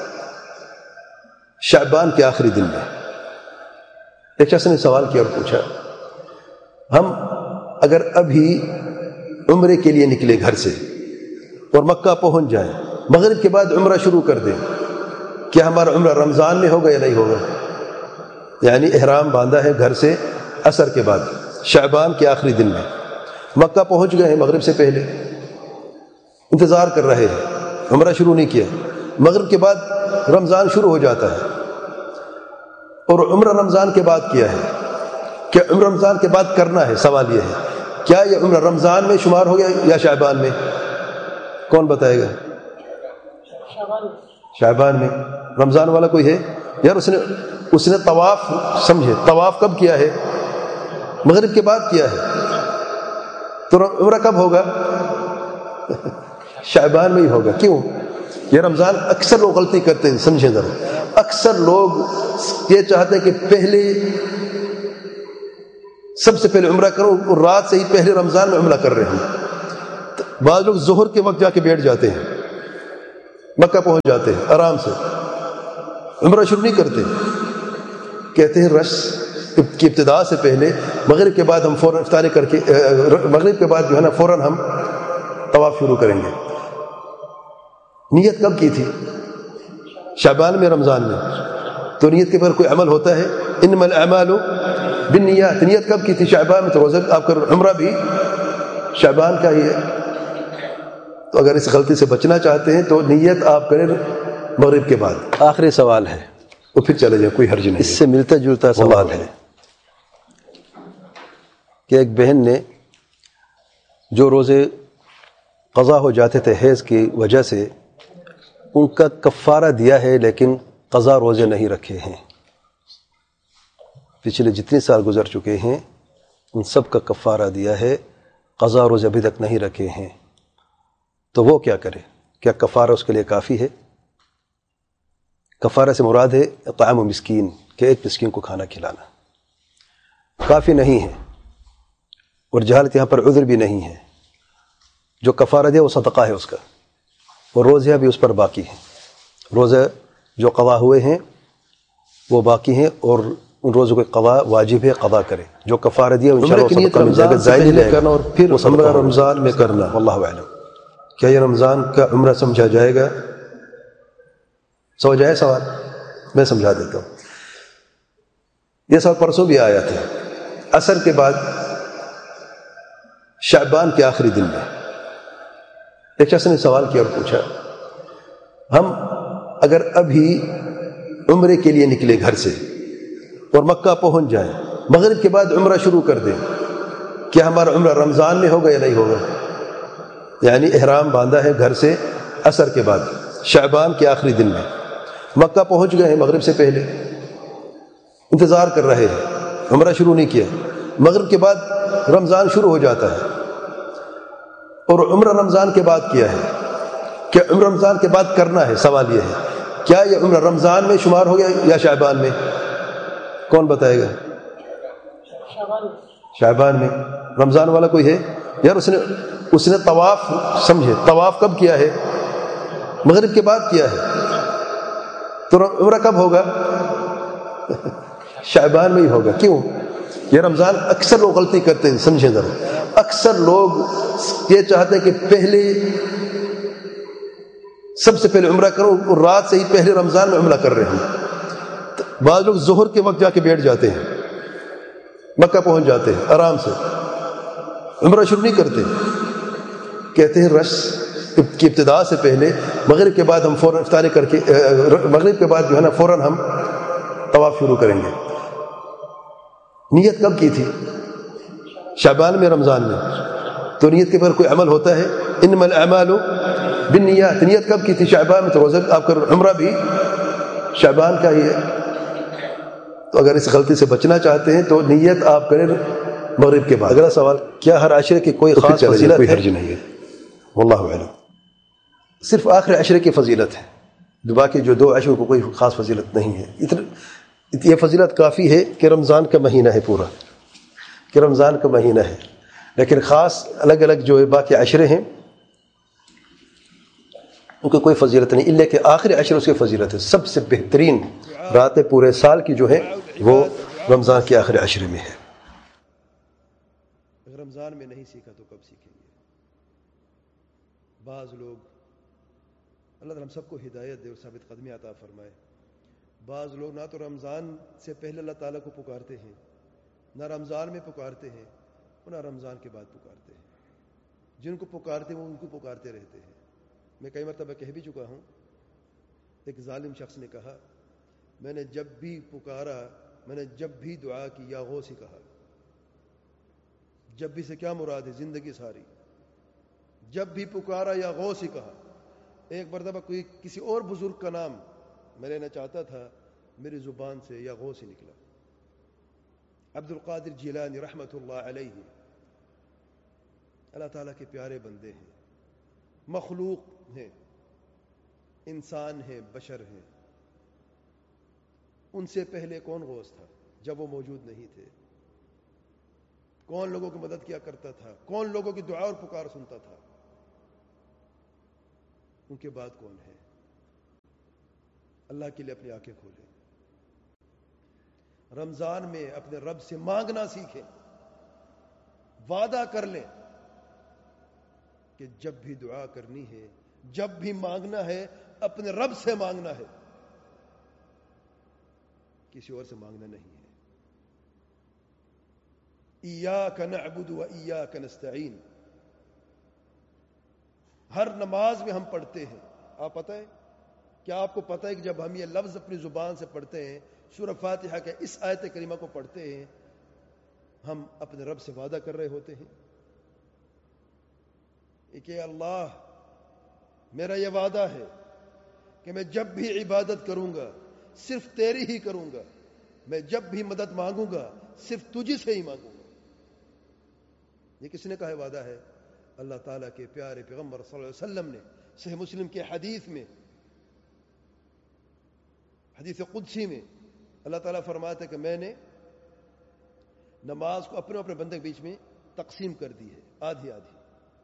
شعبان کے آخری دن میں ایک شخص نے سوال کیا اور پوچھا، ہم اگر ابھی عمرے کے لیے نکلے گھر سے اور مکہ پہنچ جائیں، مغرب کے بعد عمرہ شروع کر دیں، کیا ہمارا عمرہ رمضان میں ہوگا یا نہیں ہوگا؟ یعنی احرام باندھا ہے گھر سے عصر کے بعد شعبان کے آخری دن میں، مکہ پہنچ گئے ہیں مغرب سے پہلے، انتظار کر رہے ہیں، عمرہ شروع نہیں کیا، مغرب کے بعد رمضان شروع ہو جاتا ہے، اور عمرہ رمضان کے بعد کیا ہے، کیا عمرہ رمضان کے بعد کرنا ہے؟ سوال یہ ہے، کیا یہ عمرہ رمضان میں شمار ہو گیا یا شعبان میں؟ کون بتائے گا؟ شعبان میں۔ رمضان والا کوئی ہے یار؟ اس نے طواف، سمجھے طواف کب کیا ہے؟ مغرب کے بعد کیا ہے، تو عمرہ کب ہوگا؟ شعبان میں ہی ہوگا۔ کیوں؟ یہ رمضان اکثر لوگ غلطی کرتے ہیں، سمجھیں ذرا، اکثر لوگ یہ چاہتے ہیں کہ پہلے سب سے پہلے عمرہ کرو، اور رات سے ہی پہلے رمضان میں عمرہ کر رہے ہیں۔ بعض لوگ ظہر کے وقت جا کے بیٹھ جاتے ہیں، مکہ پہنچ جاتے ہیں آرام سے، عمرہ شروع نہیں کرتے، کہتے ہیں رش کی ابتدا سے پہلے مغرب کے بعد ہم فوراً افطاری کر کے مغرب کے بعد جو ہے نا فوراً ہم طواف شروع کریں گے۔ نیت کب کی تھی؟ شعبان میں، رمضان میں؟ تو نیت کے پر کوئی عمل ہوتا ہے؟ انما الاعمال بالنیات۔ نیت کب کی تھی؟ شعبان میں۔ تو روزہ آپ کا عمرہ بھی شعبان کا ہی ہے۔ تو اگر اس غلطی سے بچنا چاہتے ہیں تو نیت آپ کریں مغرب کے بعد۔ آخری سوال ہے، وہ پھر چلے جائیں، کوئی حرج نہیں، اس سے ملتا جلتا سوال ہے کہ ایک بہن نے جو روزے قضا ہو جاتے تھے حیض کی وجہ سے، ان کا کفارہ دیا ہے لیکن قضا روزے نہیں رکھے ہیں۔ پچھلے جتنے سال گزر چکے ہیں ان سب کا کفارہ دیا ہے، قضا روزے ابھی تک نہیں رکھے ہیں، تو وہ کیا کرے؟ کیا کفارہ اس کے لیے کافی ہے؟ کفارہ سے مراد ہے اطعام مسکین، کہ ایک مسکین کو کھانا کھلانا، کافی نہیں ہے۔ اور جہالت یہاں پر عذر بھی نہیں ہے، جو کفارہ دے وہ صدقہ ہے اس کا، اور روزے بھی اس پر باقی ہیں، روزے جو قضا ہوئے ہیں وہ باقی ہیں، اور ان روزوں کے قضا واجب ہے، قضا کرے۔ جو کفارہ دیا انشاءاللہ عمرہ کی نیت صدقہ مل جائے گا، رمضان سے زائد پہلے جائے کرنا، اور پھر وہ صدقہ عمرہ ہوگا۔ رمضان میں کرنا، واللہ اعلم۔ کیا یہ رمضان کا عمرہ سمجھا جائے گا؟ سمجھ آیا سوال؟ میں سمجھا دیتا ہوں۔ یہ سوال پرسوں بھی آیا تھا، عصر کے بعد شعبان کے آخری دن میں ایک شخص نے سوال کیا اور پوچھا، ہم اگر ابھی عمرے کے لیے نکلے گھر سے اور مکہ پہنچ جائیں، مغرب کے بعد عمرہ شروع کر دیں، کیا ہمارا عمرہ رمضان میں ہوگا یا نہیں ہوگا؟ یعنی احرام باندھا ہے گھر سے عصر کے بعد شعبان کے آخری دن میں، مکہ پہنچ گئے ہیں مغرب سے پہلے، انتظار کر رہے ہیں، عمرہ شروع نہیں کیا، مغرب کے بعد رمضان شروع ہو جاتا ہے، اور عمرہ رمضان کے بعد کیا ہے؟ کیا عمرہ رمضان کے بعد کرنا ہے؟ سوال یہ ہے، کیا یہ عمرہ رمضان میں شمار ہو گیا یا شعبان میں؟ کون بتائے گا؟ شعبان میں۔ رمضان والا کوئی ہے؟ یار اس نے طواف، سمجھے، طواف کب کیا ہے؟ مغرب کے بعد کیا ہے، تو عمرہ کب ہوگا؟ شعبان میں ہی ہوگا۔ کیوں؟ یہ رمضان اکثر لوگ غلطی کرتے ہیں، سمجھیں ذرا، اکثر لوگ یہ چاہتے ہیں کہ پہلے سب سے پہلے عمرہ کرو، اور رات سے ہی پہلے رمضان میں عمرہ کر رہے ہیں۔ بعض لوگ ظہر کے وقت جا کے بیٹھ جاتے ہیں، مکہ پہنچ جاتے ہیں آرام سے، عمرہ شروع نہیں کرتے، کہتے ہیں رش کی ابتدا سے پہلے مغرب کے بعد ہم فوراً افطاری کر کے مغرب کے بعد جو ہے نا فوراً ہم طواف شروع کریں گے۔ نیت کب کی تھی؟ شعبان میں، رمضان میں؟ تو نیت کے پر کوئی عمل ہوتا ہے؟ انما الاعمال بالنیات۔ نیت کب کی تھی؟ شعبان میں۔ تو روزہ آپ کا عمرہ بھی شعبان کا ہی ہے۔ تو اگر اس غلطی سے بچنا چاہتے ہیں تو نیت آپ کریں مغرب کے بعد۔ اگلا سوال، کیا ہر عشرے کی کوئی خاص فضیلت کوئی ہے؟ حرج نہیں ہے، واللہ اعلم۔ صرف آخر عشرے کی فضیلت ہے، باقی جو دو عشروں کو کوئی خاص فضیلت نہیں ہے۔ یہ فضیلت کافی ہے کہ رمضان کا مہینہ ہے پورا، کہ رمضان کا مہینہ ہے، لیکن خاص الگ الگ جو باقی عشرے ہیں ان کو کوئی فضیلت نہیں، اللہ کہ آخری عشر اس کی فضیلت ہے۔ سب سے بہترین راتیں پورے سال کی جو ہے وہ رمضان کے آخری عشرے میں ہے۔ اگر رمضان میں نہیں سیکھا تو کب سیکھیں گے؟ بعض لوگ، اللہ تعالیٰ ہم سب کو ہدایت دے اور ثابت قدمی عطا فرمائے، بعض لوگ نہ تو رمضان سے پہلے اللہ تعالیٰ کو پکارتے ہیں، نہ رمضان میں پکارتے ہیں، اور نہ رمضان کے بعد پکارتے ہیں۔ جن کو پکارتے ہیں وہ ان کو پکارتے رہتے ہیں۔ میں کئی مرتبہ کہہ بھی چکا ہوں، ایک ظالم شخص نے کہا، میں نے جب بھی پکارا، میں نے جب بھی دعا کی یا غوث ہی کہا۔ جب بھی سے کیا مراد ہے؟ زندگی ساری جب بھی پکارا یا غوث ہی کہا۔ ایک مرتبہ کوئی کسی اور بزرگ کا نام میں لینا چاہتا تھا، میری زبان سے یا غوث ہی نکلا۔ عبد القادر جیلانی رحمۃ اللہ علیہ، اللہ تعالیٰ کے پیارے بندے ہیں، مخلوق ہیں، انسان ہیں، بشر ہیں۔ ان سے پہلے کون غوث تھا جب وہ موجود نہیں تھے؟ کون لوگوں کی مدد کیا کرتا تھا؟ کون لوگوں کی دعا اور پکار سنتا تھا؟ ان کے بعد کون ہے؟ اللہ کے لیے اپنی آنکھیں کھولیں. رمضان میں اپنے رب سے مانگنا سیکھیں. وعدہ کر لیں کہ جب بھی دعا کرنی ہے، جب بھی مانگنا ہے، اپنے رب سے مانگنا ہے، کسی اور سے مانگنا نہیں ہے. ایاک نعبد و ایاک نستعین ہر نماز میں ہم پڑھتے ہیں. آپ پتہ ہے کیا آپ کو پتہ ہے کہ جب ہم یہ لفظ اپنی زبان سے پڑھتے ہیں، سورہ فاتحہ کے اس آیت کریمہ کو پڑھتے ہیں، ہم اپنے رب سے وعدہ کر رہے ہوتے ہیں کہ اللہ میرا یہ وعدہ ہے کہ میں جب بھی عبادت کروں گا صرف تیری ہی کروں گا، میں جب بھی مدد مانگوں گا صرف تجھی سے ہی مانگوں گا. یہ کس نے کہا ہے وعدہ ہے؟ اللہ تعالیٰ کے پیارے پیغمبر صلی اللہ علیہ وسلم نے صحیح مسلم کے حدیث میں، حدیث قدسی میں اللہ تعالیٰ فرماتا ہے کہ میں نے نماز کو اپنے اپنے بندے کے بیچ میں تقسیم کر دی ہے، آدھی آدھی.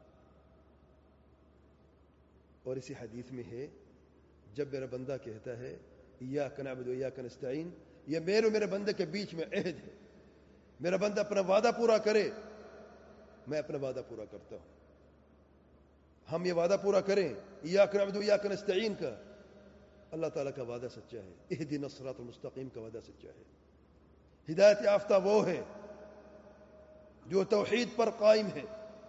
اور اسی حدیث میں ہے جب میرا بندہ کہتا ہے ایاک نعبد و ایاک نستعین، یہ میرے اور میرے بندے کے بیچ میں عہد ہے. میرا بندہ اپنا وعدہ پورا کرے، میں اپنا وعدہ پورا کرتا ہوں. ہم یہ وعدہ پورا کریں ایاک نعبد و ایاک نستعین کا، اللہ تعالیٰ کا وعدہ سچا ہے. اہدنا الصراط المستقیم کا وعدہ سچا ہے. ہدایت یافتہ وہ ہے جو توحید پر قائم ہے.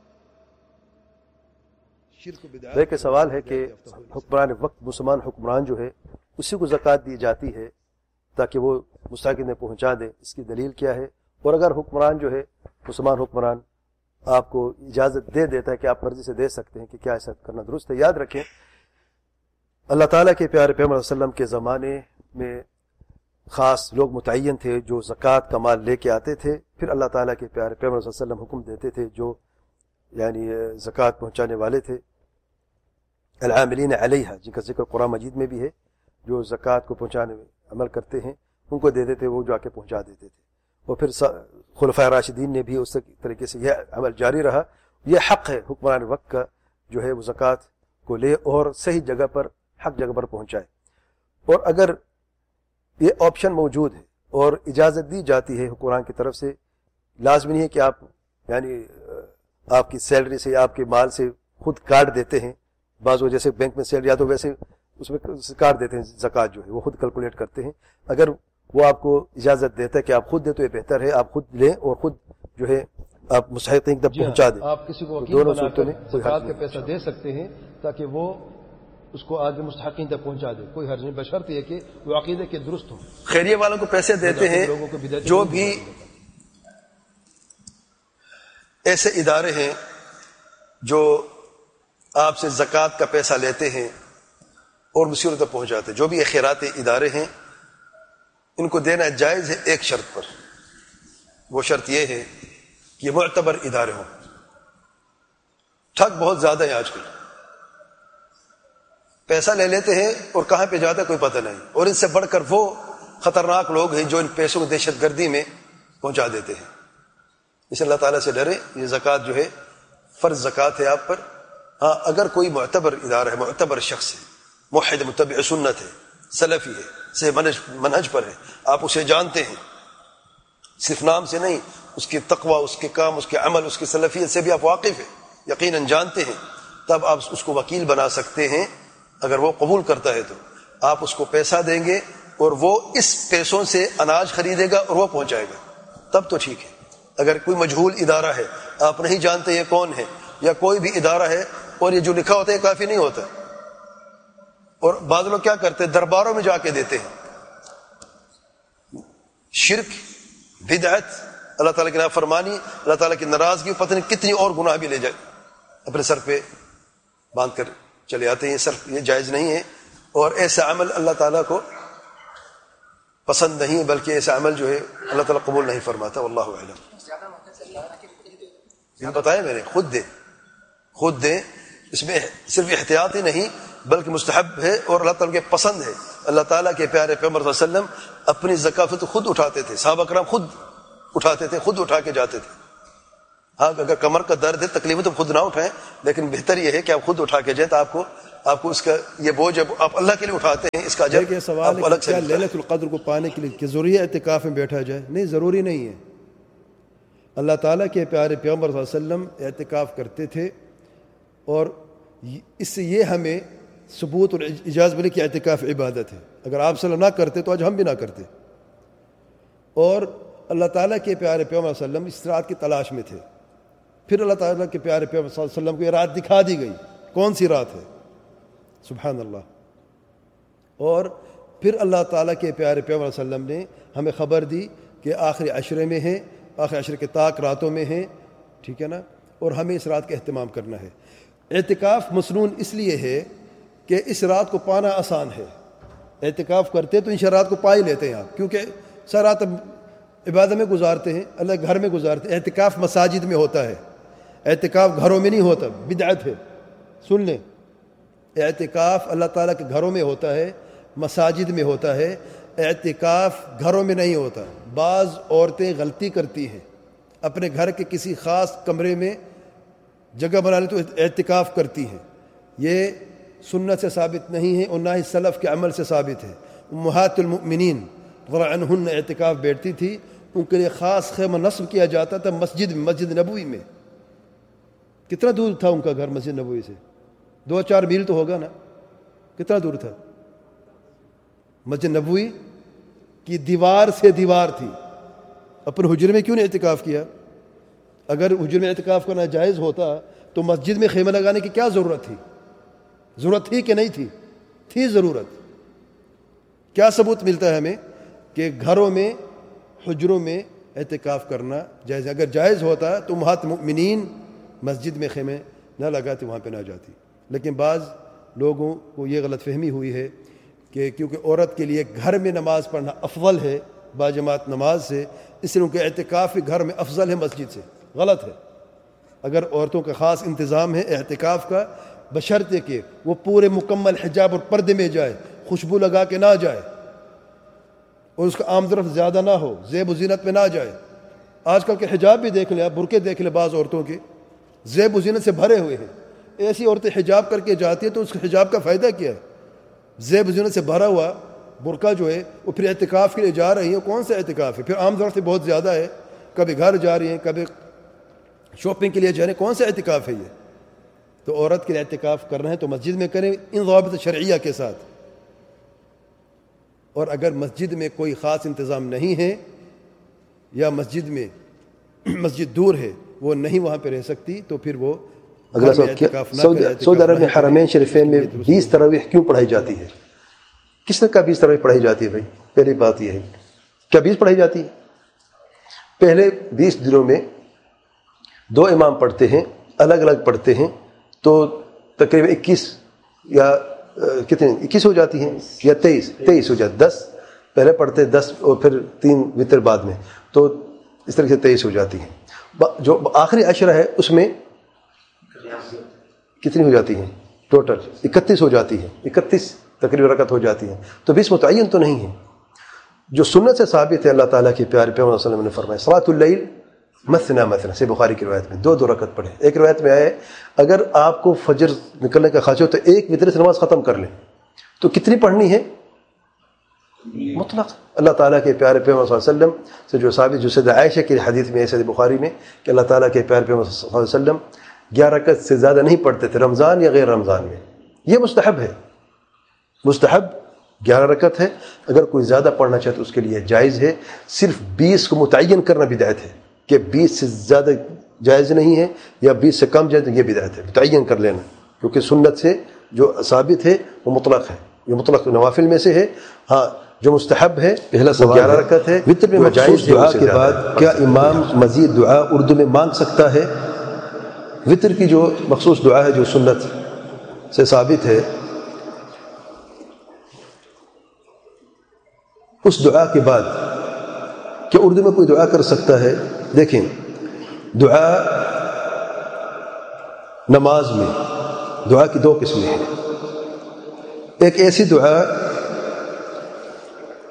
شرک و بدعات. ایک سوال ہے کہ حکمران وقت مسلمان حکمران جو ہے اسی کو زکوٰۃ دی جاتی ہے تاکہ وہ مستحقین میں پہنچا دے، اس کی دلیل کیا ہے؟ اور اگر حکمران جو ہے مسلمان حکمران آپ کو اجازت دے دیتا ہے کہ آپ مرضی سے دے سکتے ہیں، کہ کیا ایسا کرنا درست ہے؟ یاد رکھیں اللہ تعالیٰ کے پیارے پیغمبر صلی اللہ علیہ وسلم کے زمانے میں خاص لوگ متعین تھے جو زکوٰۃ کا مال لے کے آتے تھے، پھر اللہ تعالیٰ کے پیارے پیغمبر صلی اللہ علیہ وسلم حکم دیتے تھے جو یعنی زکوٰۃ پہنچانے والے تھے، العاملین علیہا، جن کا ذکر قرآن مجید میں بھی ہے، جو زکوٰۃ کو پہنچانے میں عمل کرتے ہیں ان کو دیتے تھے، وہ جا کے پہنچا دیتے تھے. اور پھر خلفائے راشدین نے بھی اس طریقے سے یہ عمل جاری رہا. یہ حق ہے حکمران وقت کا جو ہے وہ زکوٰۃ کو لے اور صحیح جگہ پر، حق جگہ پر پہنچائے. اور اگر یہ آپشن موجود ہے اور اجازت دی جاتی ہے حکمران کی طرف سے، لازمی نہیں ہے کہ آپ یعنی آپ کی سیلری سے یا آپ کے مال سے خود کاٹ دیتے ہیں. بعض وہ جیسے بینک میں سیلری آتا ہے ویسے اس میں کاٹ دیتے ہیں، زکوٰۃ جو ہے وہ خود کیلکولیٹ کرتے ہیں. اگر وہ آپ کو اجازت دیتا ہے کہ آپ خود دیں تو یہ بہتر ہے، آپ خود لیں اور خود جو ہے آپ مستحقین تک پہنچا دیں. آپ کسی کو وکیل بنا کر زکوٰۃ کا پیسہ دے سکتے ہیں تاکہ وہ اس کو آگے مستحقین تک پہنچا دے، کوئی حرج نہیں، بشرط یہ کہ وہ عقیدے کے درست ہوں. خیریہ والوں کو پیسے دیتے ہیں، جو بھی ایسے ادارے ہیں جو آپ سے زکوٰۃ کا پیسہ لیتے ہیں اور مسیروں تک پہنچاتے ہیں، جو بھی خیراتی ادارے ہیں ان کو دینا جائز ہے ایک شرط پر. وہ شرط یہ ہے کہ یہ معتبر ادارے ہوں. ٹھگ بہت زیادہ ہیں آج کل، پیسہ لے لیتے ہیں اور کہاں پہ جاتا ہے کوئی پتہ نہیں. اور ان سے بڑھ کر وہ خطرناک لوگ ہیں جو ان پیسوں کو دہشت گردی میں پہنچا دیتے ہیں. اس اللہ تعالیٰ سے ڈرے. یہ زکوٰۃ جو ہے فرض زکوٰۃ ہے آپ پر. ہاں اگر کوئی معتبر ادارہ ہے، معتبر شخص ہے، موحد متبع سنت ہے، سلفی ہے، سے منہج پر ہے، آپ اسے جانتے ہیں، صرف نام سے نہیں، اس کے تقوی، اس کے کام، اس کے عمل، اس کی سلفیت سے بھی آپ واقف ہیں، یقیناً جانتے ہیں، تب آپ اس کو وکیل بنا سکتے ہیں. اگر وہ قبول کرتا ہے تو آپ اس کو پیسہ دیں گے اور وہ اس پیسوں سے اناج خریدے گا اور وہ پہنچائے گا، تب تو ٹھیک ہے. اگر کوئی مجہول ادارہ ہے، آپ نہیں جانتے یہ کون ہے، یا کوئی بھی ادارہ ہے اور یہ جو لکھا ہوتا ہے کافی نہیں ہوتا، اور بعض لوگ کیا کرتے ہیں درباروں میں جا کے دیتے ہیں. شرک، بدعت، اللہ تعالیٰ کی نافرمانی، اللہ تعالیٰ کی ناراضگی، پتہ نہیں کتنی اور گناہ بھی لے جائے اپنے سر پہ باندھ کر چلے آتے ہیں. یہ جائز نہیں ہے اور ایسا عمل اللہ تعالیٰ کو پسند نہیں، بلکہ ایسا عمل جو ہے اللہ تعالیٰ قبول نہیں فرماتا. واللہ اعلم. بتایا میں نے، خود دیں. اس میں صرف احتیاط ہی نہیں بلکہ مستحب ہے اور اللہ تعالیٰ کے پسند ہے. اللہ تعالیٰ کے پیارے پیغمبر صلی اللہ علیہ وسلم اپنی زکوٰۃ خود اٹھاتے تھے، صحابہ کرام خود اٹھاتے تھے، خود اٹھا کے جاتے تھے. ہاں اگر کمر کا درد ہے تکلیف ہے تو خود نہ اٹھائیں، لیکن بہتر یہ ہے کہ آپ خود اٹھا کے جائیں، تو آپ کو اس کا یہ بوجھ جب آپ اللہ کے لیے اٹھاتے ہیں اس کا اجر یہ سوال ہے کہ کیا لیلۃ القدر کو پانے کے لیے کہ ضروری ہے اعتکاف میں بیٹھا جائے؟ نہیں، ضروری نہیں ہے۔ اللہ تعالیٰ کے پیارے پیغمبر صلی اللہ علیہ وسلم اعتکاف کرتے تھے، اور اس سے یہ ہمیں ثبوت اور اجازت ملی کہ اعتکاف عبادت ہے۔ اگر آپ صلی اللہ علیہ وسلم نہ کرتے تو آج ہم بھی نہ کرتے۔ اور اللہ تعالیٰ کے پیارے پیغمبر صلی اللہ علیہ وسلم اس رات کی تلاش میں تھے، پھر اللہ تعالیٰ کے پیارے پیغمبر صلی اللہ علیہ وسلم کو یہ رات دکھا دی گئی، کون سی رات ہے؟ سبحان اللہ۔ اور پھر اللہ تعالیٰ کے پیارے پیغمبر صلی اللہ علیہ وسلم نے ہمیں خبر دی کہ آخری عشرے میں ہیں، آخری عشرے کے طاق راتوں میں ہیں، ٹھیک ہے نا، اور ہمیں اس رات کا اہتمام کرنا ہے۔ اعتکاف مسنون اس لیے ہے کہ اس رات کو پانا آسان ہے۔ اعتکاف کرتے تو ان رات کو پا ہی لیتے ہیں آپ، کیونکہ سر رات عبادت میں گزارتے ہیں، اللہ گھر میں گزارتے ہیں۔ اعتکاف مساجد میں ہوتا ہے، اعتکاف گھروں میں نہیں ہوتا، بدعت ہے، سن لیں۔ اعتکاف اللہ تعالیٰ کے گھروں میں ہوتا ہے، مساجد میں ہوتا ہے، اعتکاف گھروں میں نہیں ہوتا۔ بعض عورتیں غلطی کرتی ہیں، اپنے گھر کے کسی خاص کمرے میں جگہ بنا لیں تو اعتکاف کرتی ہیں، یہ سنت سے ثابت نہیں ہے اور نہ ہی سلف کے عمل سے ثابت ہے۔ امہات المؤمنین رضی اللہ عنہن اعتکاف بیٹھتی تھی، ان کے لیے خاص خیمہ نصب کیا جاتا تھا مسجد میں، مسجد نبوی میں۔ کتنا دور تھا ان کا گھر مسجد نبوی سے؟ 2-4 میل تو ہوگا نا، کتنا دور تھا؟ مسجد نبوی کی دیوار سے دیوار تھی۔ اپنے حجرے میں کیوں نہیں اعتکاف کیا؟ اگر حجرے میں اعتکاف کرنا جائز ہوتا تو مسجد میں خیمہ لگانے کی کیا ضرورت تھی؟ ضرورت تھی کہ نہیں تھی؟ تھی ضرورت۔ کیا ثبوت ملتا ہے ہمیں کہ گھروں میں، حجروں میں اعتکاف کرنا جائز ہے؟ اگر جائز ہوتا تو امہات المؤمنین مسجد میں خیمے نہ لگاتی، وہاں پہ نہ جاتی۔ لیکن بعض لوگوں کو یہ غلط فہمی ہوئی ہے کہ کیونکہ عورت کے لیے گھر میں نماز پڑھنا افضل ہے باجماعت نماز سے، اس لیے ان کے اعتکاف گھر میں افضل ہے مسجد سے۔ غلط ہے۔ اگر عورتوں کا خاص انتظام ہے اعتکاف کا، بشرطے کہ وہ پورے مکمل حجاب اور پردے میں جائے، خوشبو لگا کے نہ جائے، اور اس کا آمد رفت زیادہ نہ ہو، زیب و زینت میں نہ جائے۔ آج کل کے حجاب بھی دیکھ لیں آپ، برقعے دیکھ لیں، بعض عورتوں کے زیب و زینت سے بھرے ہوئے ہیں۔ ایسی عورتیں حجاب کر کے جاتی ہیں تو اس حجاب کا فائدہ کیا ہے؟ زیب و زینت سے بھرا ہوا برقع جو ہے وہ پھر اعتکاف کے لیے جا رہی ہیں، کون سا اعتکاف ہے؟ پھر آمد رفت بہت زیادہ ہے، کبھی گھر جا رہی ہیں، کبھی شاپنگ کے لیے جا رہے ہیں، کون سا اعتکاف ہے یہ؟ تو عورت کے لیے اعتکاف کرنا ہے تو مسجد میں کریں، ان ضوابط شرعیہ کے ساتھ۔ اور اگر مسجد میں کوئی خاص انتظام نہیں ہے یا مسجد دور ہے، وہ نہیں وہاں پہ رہ سکتی، تو پھر وہ سعودی عرب میں حرمین شریفین میں 20 تراویح کیوں پڑھائی جاتی ہے؟ کس نے کہا 20 تراویح پڑھائی جاتی ہے؟ بھائی پہلی بات یہ ہے، کیا 20 پڑھائی جاتی ہے؟ پہلے 20 دنوں میں 2 امام پڑھتے ہیں، الگ الگ پڑھتے ہیں، تو تقریباً 21 یا کتنے 21 ہو جاتی ہیں یا 23 ہو جاتی، 10 پہلے پڑھتے 10 اور پھر 3 وتر بعد میں، تو اس طرح سے 23 ہو جاتی ہیں۔ جو آخری عشرہ ہے اس میں کتنی ہو جاتی ہیں؟ ٹوٹل 31 ہو جاتی ہیں، 31 تقریباً رکعت ہو جاتی ہیں، تو 20 متعین تو نہیں ہے۔ جو سنت سے ثابت ہے، اللہ تعالیٰ کے پیارے پیغمبر صلی اللہ علیہ وسلم نے فرمایا صلاۃ اللیل مثنی مثنی، سے بخاری کی روایت میں 2 رکعت پڑھیں۔ ایک روایت میں آئے اگر آپ کو فجر نکلنے کا خواہش ہو تو 1 وتر سے نماز ختم کر لیں، تو کتنی پڑھنی ہے؟ مطلق۔ اللہ تعالیٰ کے پیارے پیغمبر صلی اللہ علیہ وسلم سے جو ثابت، جو سیدہ عائشہ کی حدیث میں ہے صحیح بخاری میں، کہ اللہ تعالیٰ کے پیارے پیغمبر صلی اللہ علیہ وسلم 11 رکعت سے زیادہ نہیں پڑھتے تھے، رمضان یا غیر رمضان میں۔ یہ مستحب ہے، مستحب 11 رکعت ہے، اگر کوئی زیادہ پڑھنا چاہے تو اس کے لیے جائز ہے۔ صرف 20 کو متعین کرنا بدعت ہے کہ 20 سے زیادہ جائز نہیں ہے یا 20 سے کم جائز، یہ بدعت ہے، متعین کر لینا، کیونکہ سنت سے جو ثابت ہے وہ مطلق ہے، یہ مطلق نوافل میں سے ہے۔ ہاں جو مستحب ہے پہلا سوال 11 رکعت ہے، وتر میں مخصوص دعا کے بعد کیا امام مزید دعا اردو میں مانگ سکتا ہے؟ وتر کی جو مخصوص دعا ہے جو سنت سے ثابت ہے، اس دعا کے بعد کیا اردو میں کوئی دعا کر سکتا ہے؟ دیکھیں، دعا نماز میں دعا کی 2 قسمیں ہیں۔ ایک ایسی دعا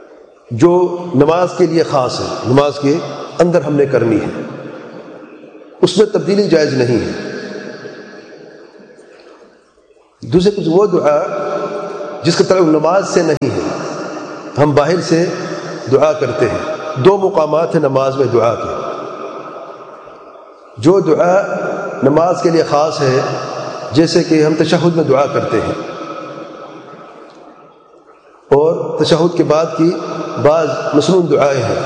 جو نماز کے لیے خاص ہے، نماز کے اندر ہم نے کرنی ہے، اس میں تبدیلی جائز نہیں ہے۔ دوسرے کچھ وہ دعا جس کا تعلق نماز سے نہیں ہے، ہم باہر سے دعا کرتے ہیں۔ دو مقامات ہیں نماز میں دعا کے، جو دعا نماز کے لیے خاص ہے، جیسے کہ ہم تشہد میں دعا کرتے ہیں، اور تشہد کے بعد کی بعض مسنون دعائیں ہیں،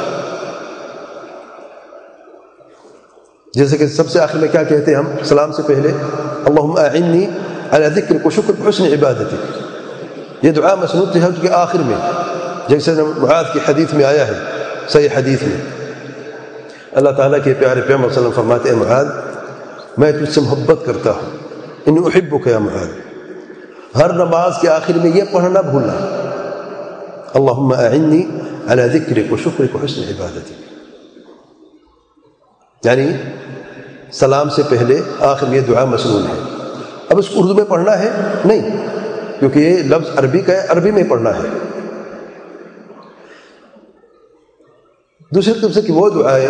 جیسے کہ سب سے آخر میں کیا کہتے ہیں ہم سلام سے پہلے، اللہم اعنی علی ذکرک و شکرک و حسن عبادتک۔ یہ دعا مسنون تشہد کے آخر میں، جیسے معاذ کی حدیث میں آیا ہے، صحیح حدیث میں اللہ تعالیٰ کے پیارے پیغمبر صلی اللہ علیہ وسلم فرماتے ہیں، معاذ میں تجھ سے محبت کرتا ہوں، انی احبک یا معاذ۔ ہر نماز کے آخر میں یہ پڑھنا بھولنا، اللہم اعنی علی ذکرک و شکرک و حسن عبادتک، یعنی سلام سے پہلے آخر میں یہ دعا مسنون ہے۔ اب اس کو اردو میں پڑھنا ہے نہیں، کیونکہ یہ لفظ عربی کا ہے، عربی میں پڑھنا ہے۔ دوسری طرف سے کہ وہ دعائیں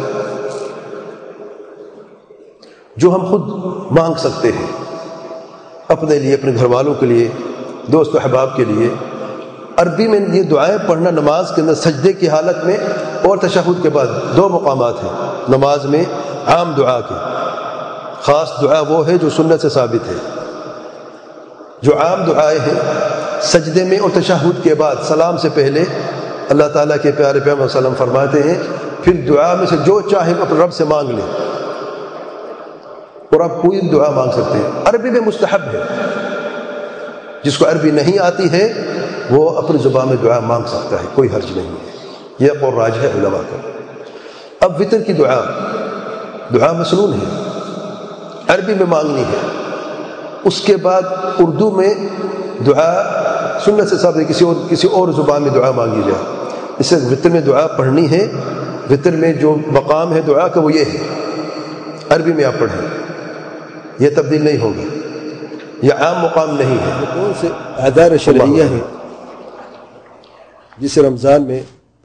جو ہم خود مانگ سکتے ہیں، اپنے لیے، اپنے گھر والوں کے لیے، دوست و احباب کے لیے، عربی میں یہ دعائیں پڑھنا نماز کے اندر سجدے کی حالت میں اور تشہد کے بعد دو مقامات ہیں نماز میں عام دعا کے۔ خاص دعا وہ ہے جو سنت سے ثابت ہے، جو عام دعائیں ہیں سجدے میں اور تشہد کے بعد سلام سے پہلے اللہ تعالیٰ کے پیارے پیغمبر صلی اللہ علیہ وسلم فرماتے ہیں پھر دعا میں سے جو چاہے اپنے رب سے مانگ لیں، اور آپ کوئی دعا مانگ سکتے ہیں۔ عربی میں مستحب ہے، جس کو عربی نہیں آتی ہے وہ اپنی زبان میں دعا مانگ سکتا ہے، کوئی حرج نہیں ہے، یہ قول راجح ہے علماء کا۔ اب وطر کی دعا مسنون ہے، عربی میں مانگنی ہے، اس کے بعد اردو میں دعا سنت سے ثابت ہے، کسی اور زبان میں دعا مانگی جائے۔ اس سے وطر میں دعا پڑھنی ہے، وطر میں جو مقام ہے دعا کا وہ یہ ہے، عربی میں آپ پڑھیں، یہ تبدیل نہیں ہوگی، یہ عام مقام نہیں ہے۔ کون سے اعذار شرعیہ ہیں جسے رمضان میں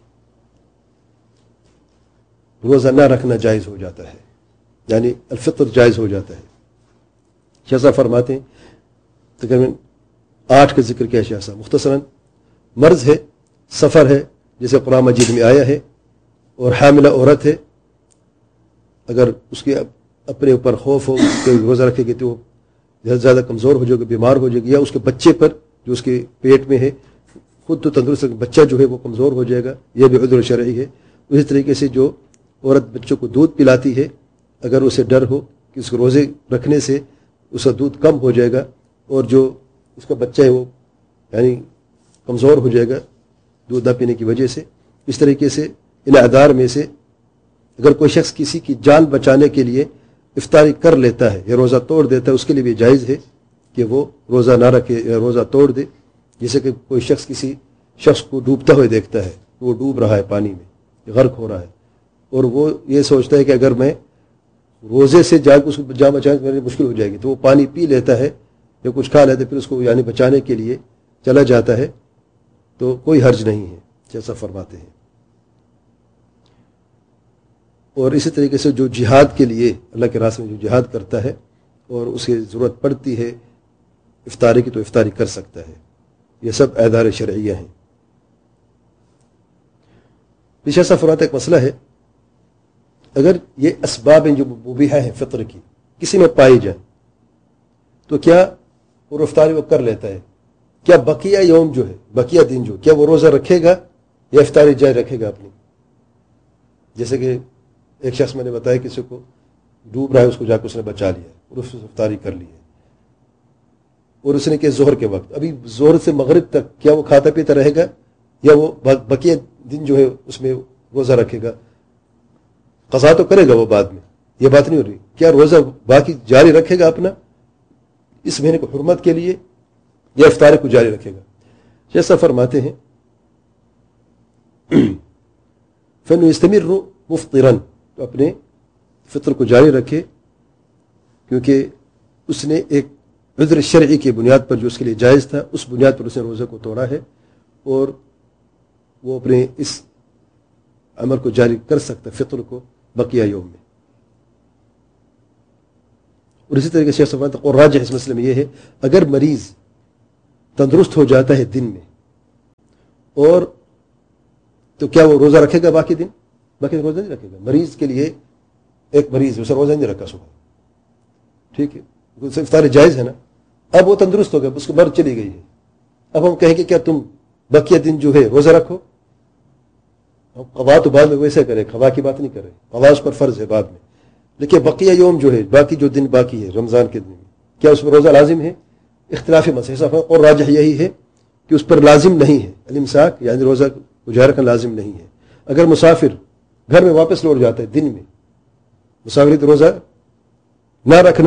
روزہ نہ رکھنا جائز ہو جاتا ہے، یعنی الفطر جائز ہو جاتا ہے؟ شیخ صاحب فرماتے ہیں تقریباً 8 کا ذکر کیا شیخ صاحب؟ مختصراً مرض ہے، سفر ہے جیسے قرآن مجید میں آیا ہے، اور حاملہ عورت ہے، اگر اس کے اپنے اوپر خوف ہو کہ روزہ رکھے گی تو وہ زیادہ کمزور ہو جائے گی، بیمار ہو جائے گی، یا اس کے بچے پر جو اس کے پیٹ میں ہے خود تو تندرست، بچہ جو ہے وہ کمزور ہو جائے گا، یہ بھی عذر شرعی ہے۔ اسی طریقے سے جو عورت بچوں کو دودھ پلاتی ہے، اگر اسے ڈر ہو کہ اس کو روزے رکھنے سے اس کا دودھ کم ہو جائے گا اور جو اس کا بچہ ہے وہ یعنی کمزور ہو جائے گا دودھ نہ پینے کی وجہ سے، اس طریقے سے ان اعذار میں سے اگر کوئی شخص کسی کی جان بچانے کے لیے افطاری کر لیتا ہے یا روزہ توڑ دیتا ہے، اس کے لیے بھی جائز ہے کہ وہ روزہ نہ رکھے یا روزہ توڑ دے۔ جیسے کہ کوئی شخص کسی شخص کو ڈوبتا ہوئے دیکھتا ہے، وہ ڈوب رہا ہے پانی میں، غرق ہو رہا ہے، اور وہ یہ سوچتا ہے کہ اگر میں روزے سے جا کے اس کو جان بچانے میرے مشکل ہو جائے گی، تو وہ پانی پی لیتا ہے یا کچھ کھا لیتا ہے، پھر اس کو یعنی بچانے کے لیے چلا جاتا ہے، تو کوئی حرج نہیں ہے جیسا فرماتے ہیں۔ اور اسی طریقے سے جو جہاد کے لیے اللہ کے راستے میں جو جہاد کرتا ہے اور اسے ضرورت پڑتی ہے افطاری کی تو افطاری کر سکتا ہے۔ یہ سب اعذار شرعیہ ہیں۔ پیچھے ایسا فرماتا ایک مسئلہ ہے، اگر یہ اسباب ہیں جو مبیحہ ہیں فطر کی کسی میں پائی جائیں تو کیا وہ افطاری وہ کر لیتا ہے؟ کیا بقیہ یوم جو ہے، بقیہ دن جو، کیا وہ روزہ رکھے گا یا افطاری جاری رکھے گا اپنی؟ جیسے کہ ایک شخص میں نے بتایا کسی کو ڈوب رہا ہے، اس کو جا کے اس نے بچا لیا اور اس سے افطاری کر لی ہے، اور اس نے کہ ظہر کے وقت، ابھی ظہر سے مغرب تک کیا وہ کھاتا پیتا رہے گا یا وہ بقیہ دن جو ہے اس میں روزہ رکھے گا؟ قضا تو کرے گا وہ بعد میں، یہ بات نہیں ہو رہی، کیا روزہ باقی جاری رکھے گا اپنا اس مہینے کو حرمت کے لیے یا افطاری کو جاری رکھے گا؟ جیسا فرماتے ہیں فَنُيَسْتَمِرُّ مُفْطِرًا، تو اپنے فطر کو جاری رکھے، کیونکہ اس نے ایک عذر شرعی کی بنیاد پر جو اس کے لیے جائز تھا اس بنیاد پر اس نے روزے کو توڑا ہے، اور وہ اپنے اس عمل کو جاری کر سکتا فطر کو بقیہ یوم میں۔ اور اسی طریقے سے اور راجح اس مسئلے میں یہ ہے اگر مریض تندرست ہو جاتا ہے دن میں اور تو کیا وہ روزہ رکھے گا باقی دن؟ باقی دن روزہ نہیں رکھے گا. مریض کے لیے ایک مریض اسے روزہ نہیں رکھا صبح, ٹھیک ہے, افطار جائز ہے نا. اب وہ تندرست ہو گیا, اس کی مرض چلی گئی ہے, اب ہم کہیں کہ کیا تم بقیہ دن جو ہے روزہ رکھو؟ قضا تو بعد میں ویسے کرے, قضا کی بات نہیں کرے, قضا اس پر فرض ہے بعد میں. لیکن بقیہ یوم جو ہے, باقی جو دن باقی ہے رمضان کے دن, کیا اس میں روزہ لازم ہے؟ اختلافی مسئلہ, اور راجح یہی ہے کہ اس پر لازم نہیں ہے الامساک, یعنی روزہ گزار کا لازم نہیں ہے. اگر مسافر گھر میں واپس لوٹ جاتا ہے دن میں, مسافری تو روزہ نہ رکھنا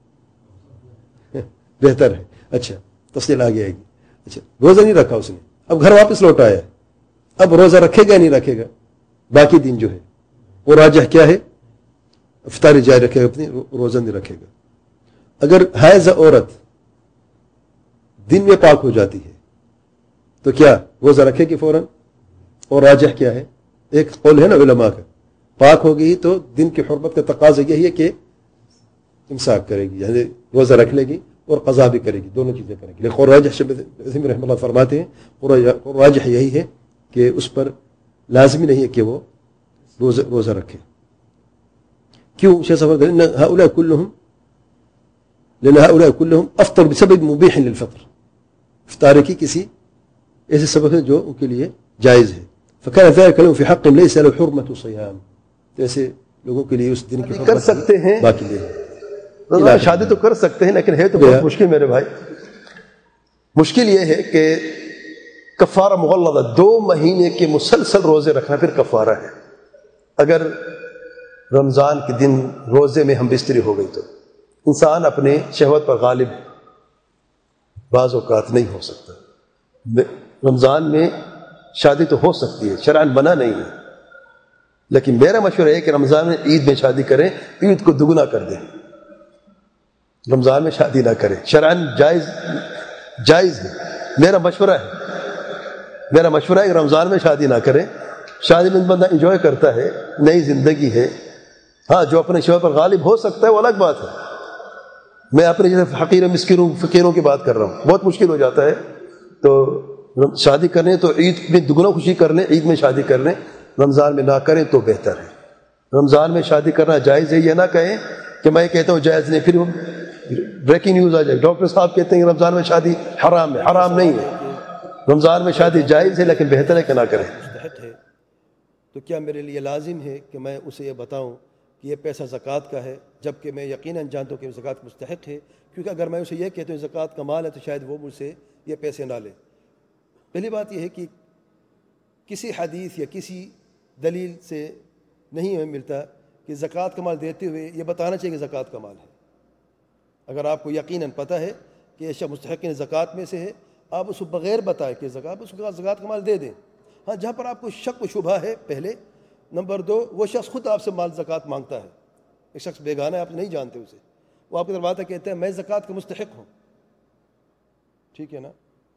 بہتر ہے. اچھا, تفصیل آگے آئے گی. اچھا, روزہ نہیں رکھا اس نے, اب گھر واپس لوٹ آیا, اب روزہ رکھے گا نہیں رکھے گا باقی دن جو ہے؟ وہ راجح کیا ہے؟ افطاری جاری رکھے گا, اپنی روزہ نہیں رکھے گا. اگر حائض عورت دن میں پاک ہو جاتی ہے تو کیا روزہ رکھے گی فوراً؟ اور راجح کیا ہے؟ ایک قول ہے نا علماء کا, پاک ہو گئی تو دن کی حرمت کا تقاضا یہی ہے کہ امساک کرے گی, یعنی روزہ رکھ لے گی اور قضا بھی کرے گی, دونوں چیزیں کرے گی. لیکن راجح رحمہ اللہ فرماتے ہیں, راجح یہی ہے کہ اس پر لازمی نہیں ہے کہ وہ روزہ رکھے. کیوں؟ شیخ صاحب لأن هؤلاء كلهم افطر بسبب مبيح للفطر, افطار کی کسی ایسے سبب ہے جو ان کے لیے جائز ہے. فكان ذلك لهم في حق ليس له حرمة صيام, ایسے لوگوں کے لیے اس دن کی کر سکتے ہیں, باقی دن شادی تو کر سکتے ہیں, لیکن ہے تو بہت مشکل میرے بھائی. مشکل یہ ہے کہ کفارہ مغلظہ 2 مہینے کے مسلسل روزے رکھنا پھر کفارہ ہے. اگر رمضان کے دن روزے میں ہم بستری ہو گئی تو انسان اپنے شہوت پر غالب بعض اوقات نہیں ہو سکتا. رمضان میں شادی تو ہو سکتی ہے, شرعاً منع نہیں ہے, لیکن میرا مشورہ ہے کہ رمضان میں عید میں شادی کریں, عید کو دگنا کر دیں, رمضان میں شادی نہ کریں. شرعاً جائز ہے, میرا مشورہ ہے کہ رمضان میں شادی نہ کریں. شادی میں بندہ انجوائے کرتا ہے, نئی زندگی ہے. ہاں, جو اپنے شوہر پر غالب ہو سکتا ہے وہ الگ بات ہے. میں اپنے جیسے حقیر مسکینوں فقیروں کی بات کر رہا ہوں, بہت مشکل ہو جاتا ہے. تو شادی کرنے تو عید میں دگنا خوشی کر لیں, عید میں شادی کر لیں, رمضان میں نہ کریں تو بہتر ہے. رمضان میں شادی کرنا جائز ہے, یہ نہ کہیں کہ میں کہتا ہوں جائز نہیں, پھر بریکنگ نیوز آ جائے, ڈاکٹر صاحب کہتے ہیں کہ رمضان میں شادی حرام ہے. حرام نہیں ہے, رمضان میں شادی جائز ہے, لیکن بہتر ہے کہ نہ کریں. تو کیا میرے لیے لازم ہے کہ میں اسے یہ بتاؤں کہ یہ پیسہ زکوٰۃ کا ہے, جبکہ میں یقیناً جانتا ہوں کہ زکوٰۃ مستحق ہے؟ کیونکہ اگر میں اسے یہ کہتا ہوں زکوٰۃ کا مال ہے تو شاید وہ مجھ سے یہ پیسے نہ لے. پہلی بات یہ ہے کہ کسی حدیث یا کسی دلیل سے نہیں ہمیں ملتا کہ زکوٰۃ کا مال دیتے ہوئے یہ بتانا چاہیے کہ زکوٰۃ کا مال ہے. اگر آپ کو یقیناً پتہ ہے کہ یہ شخص مستحق زکوٰۃ میں سے ہے, آپ اس کو بغیر بتائے کہ زکوٰۃ کا مال دے دیں. ہاں, جہاں پر آپ کو شک و شبہ ہے پہلے. نمبر 2, وہ شخص خود آپ سے مال زکوٰۃ مانگتا ہے, ایک شخص بیگانہ ہے, آپ نہیں جانتے اسے, وہ آپ کے دروازہ کہتے ہیں میں زکوٰۃ کا مستحق ہوں, ٹھیک ہے نا.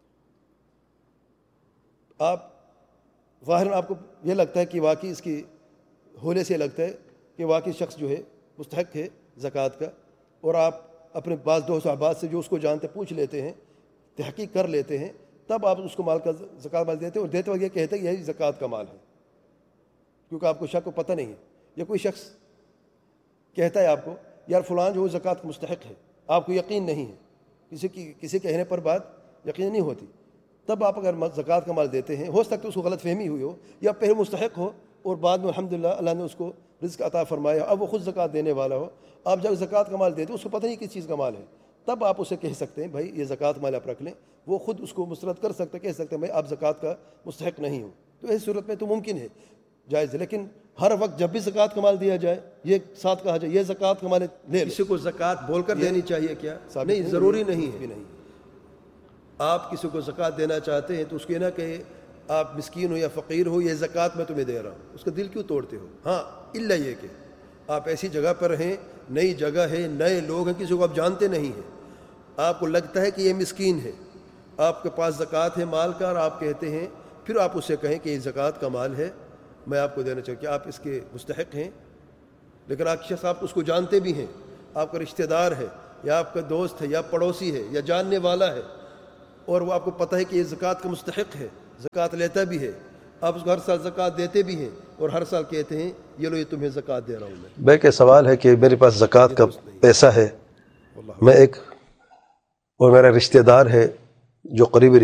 آپ ظاہراً آپ کو یہ لگتا ہے کہ واقعی اس کی ہولے سے لگتا ہے کہ واقعی شخص جو ہے مستحق ہے زکوٰۃ کا, اور آپ اپنے بعض دوست احباب سے جو اس کو جانتے پوچھ لیتے ہیں, تحقیق کر لیتے ہیں, تب آپ اس کو مال کا زکوٰۃ مال دیتے ہیں, اور دیتے وقت یہ کہتے ہیں یہی زکوٰۃ کا مال ہے, کیونکہ آپ کو شک کو پتہ نہیں ہے. یا کوئی شخص کہتا ہے آپ کو یار فلان جو زکوٰۃ کا مستحق ہے, آپ کو یقین نہیں ہے, کسی کہنے پر بات یقین نہیں ہوتی, تب آپ اگر زکوٰۃ کا مال دیتے ہیں, ہو سکتا ہے اس کو غلط فہمی ہوئی ہو, یا پہلے مستحق ہو اور بعد میں الحمدللہ اللہ نے اس کو رزق عطا فرمایا, اب وہ خود زکوٰۃ دینے والا ہو. آپ جب زکوٰۃ کا مال دیتے اس کو پتہ نہیں کس چیز کا مال ہے, تب آپ اسے کہہ سکتے ہیں بھائی یہ زکوٰۃ مال آپ رکھ لیں. وہ خود اس کو مسترد کر سکتے, کہہ سکتے ہیں بھائی آپ زکوٰۃ کا مستحق نہیں ہو. تو ایسی صورت میں تو ممکن ہے, جائز ہے. لیکن ہر وقت جب بھی زکوٰۃ کا مال دیا جائے یہ ساتھ کہا جائے یہ زکوٰۃ کا مال لے, کسی کو زکوٰۃ بول کر دینی چاہیے کیا؟ نہیں, ضروری نہیں ہے. آپ کسی کو زکوٰۃ دینا چاہتے ہیں تو اس کو یہ نہ کہے آپ مسکین ہو یا فقیر ہو, یہ زکوٰۃ میں تمہیں دے رہا ہوں, اس کا دل کیوں توڑتے ہو؟ ہاں, الا یہ کہ آپ ایسی جگہ پر ہیں, نئی جگہ ہے, نئے لوگ ہیں, کسی کو آپ جانتے نہیں ہیں, آپ کو لگتا ہے کہ یہ مسکین ہے, آپ کے پاس زکوٰۃ ہے مال کا, اور آپ کہتے ہیں, پھر آپ اسے کہیں کہ یہ زکوٰۃ کا مال ہے میں آپ کو دینا چاہوں, کہ آپ اس کے مستحق ہیں. لیکن آپ شخص آپ اس کو جانتے بھی ہیں, آپ کا رشتہ دار ہے یا آپ کا دوست ہے یا پڑوسی ہے یا جاننے والا ہے، اور وہ آپ کو پتہ ہے کہ یہ زکوٰۃ کا مستحق ہے، زکوٰۃ لیتا بھی ہے، آپ اس کو ہر سال زکوٰۃ دیتے بھی ہیں اور ہر سال کہتے ہیں یہ لو یہ تمہیں زکوٰۃ دے رہا ہوں میں. بھائی کہ سوال ہے کہ میرے پاس زکوٰۃ کا پیسہ ہے، میں ایک اور میرا رشتہ دار ہے جو قریبی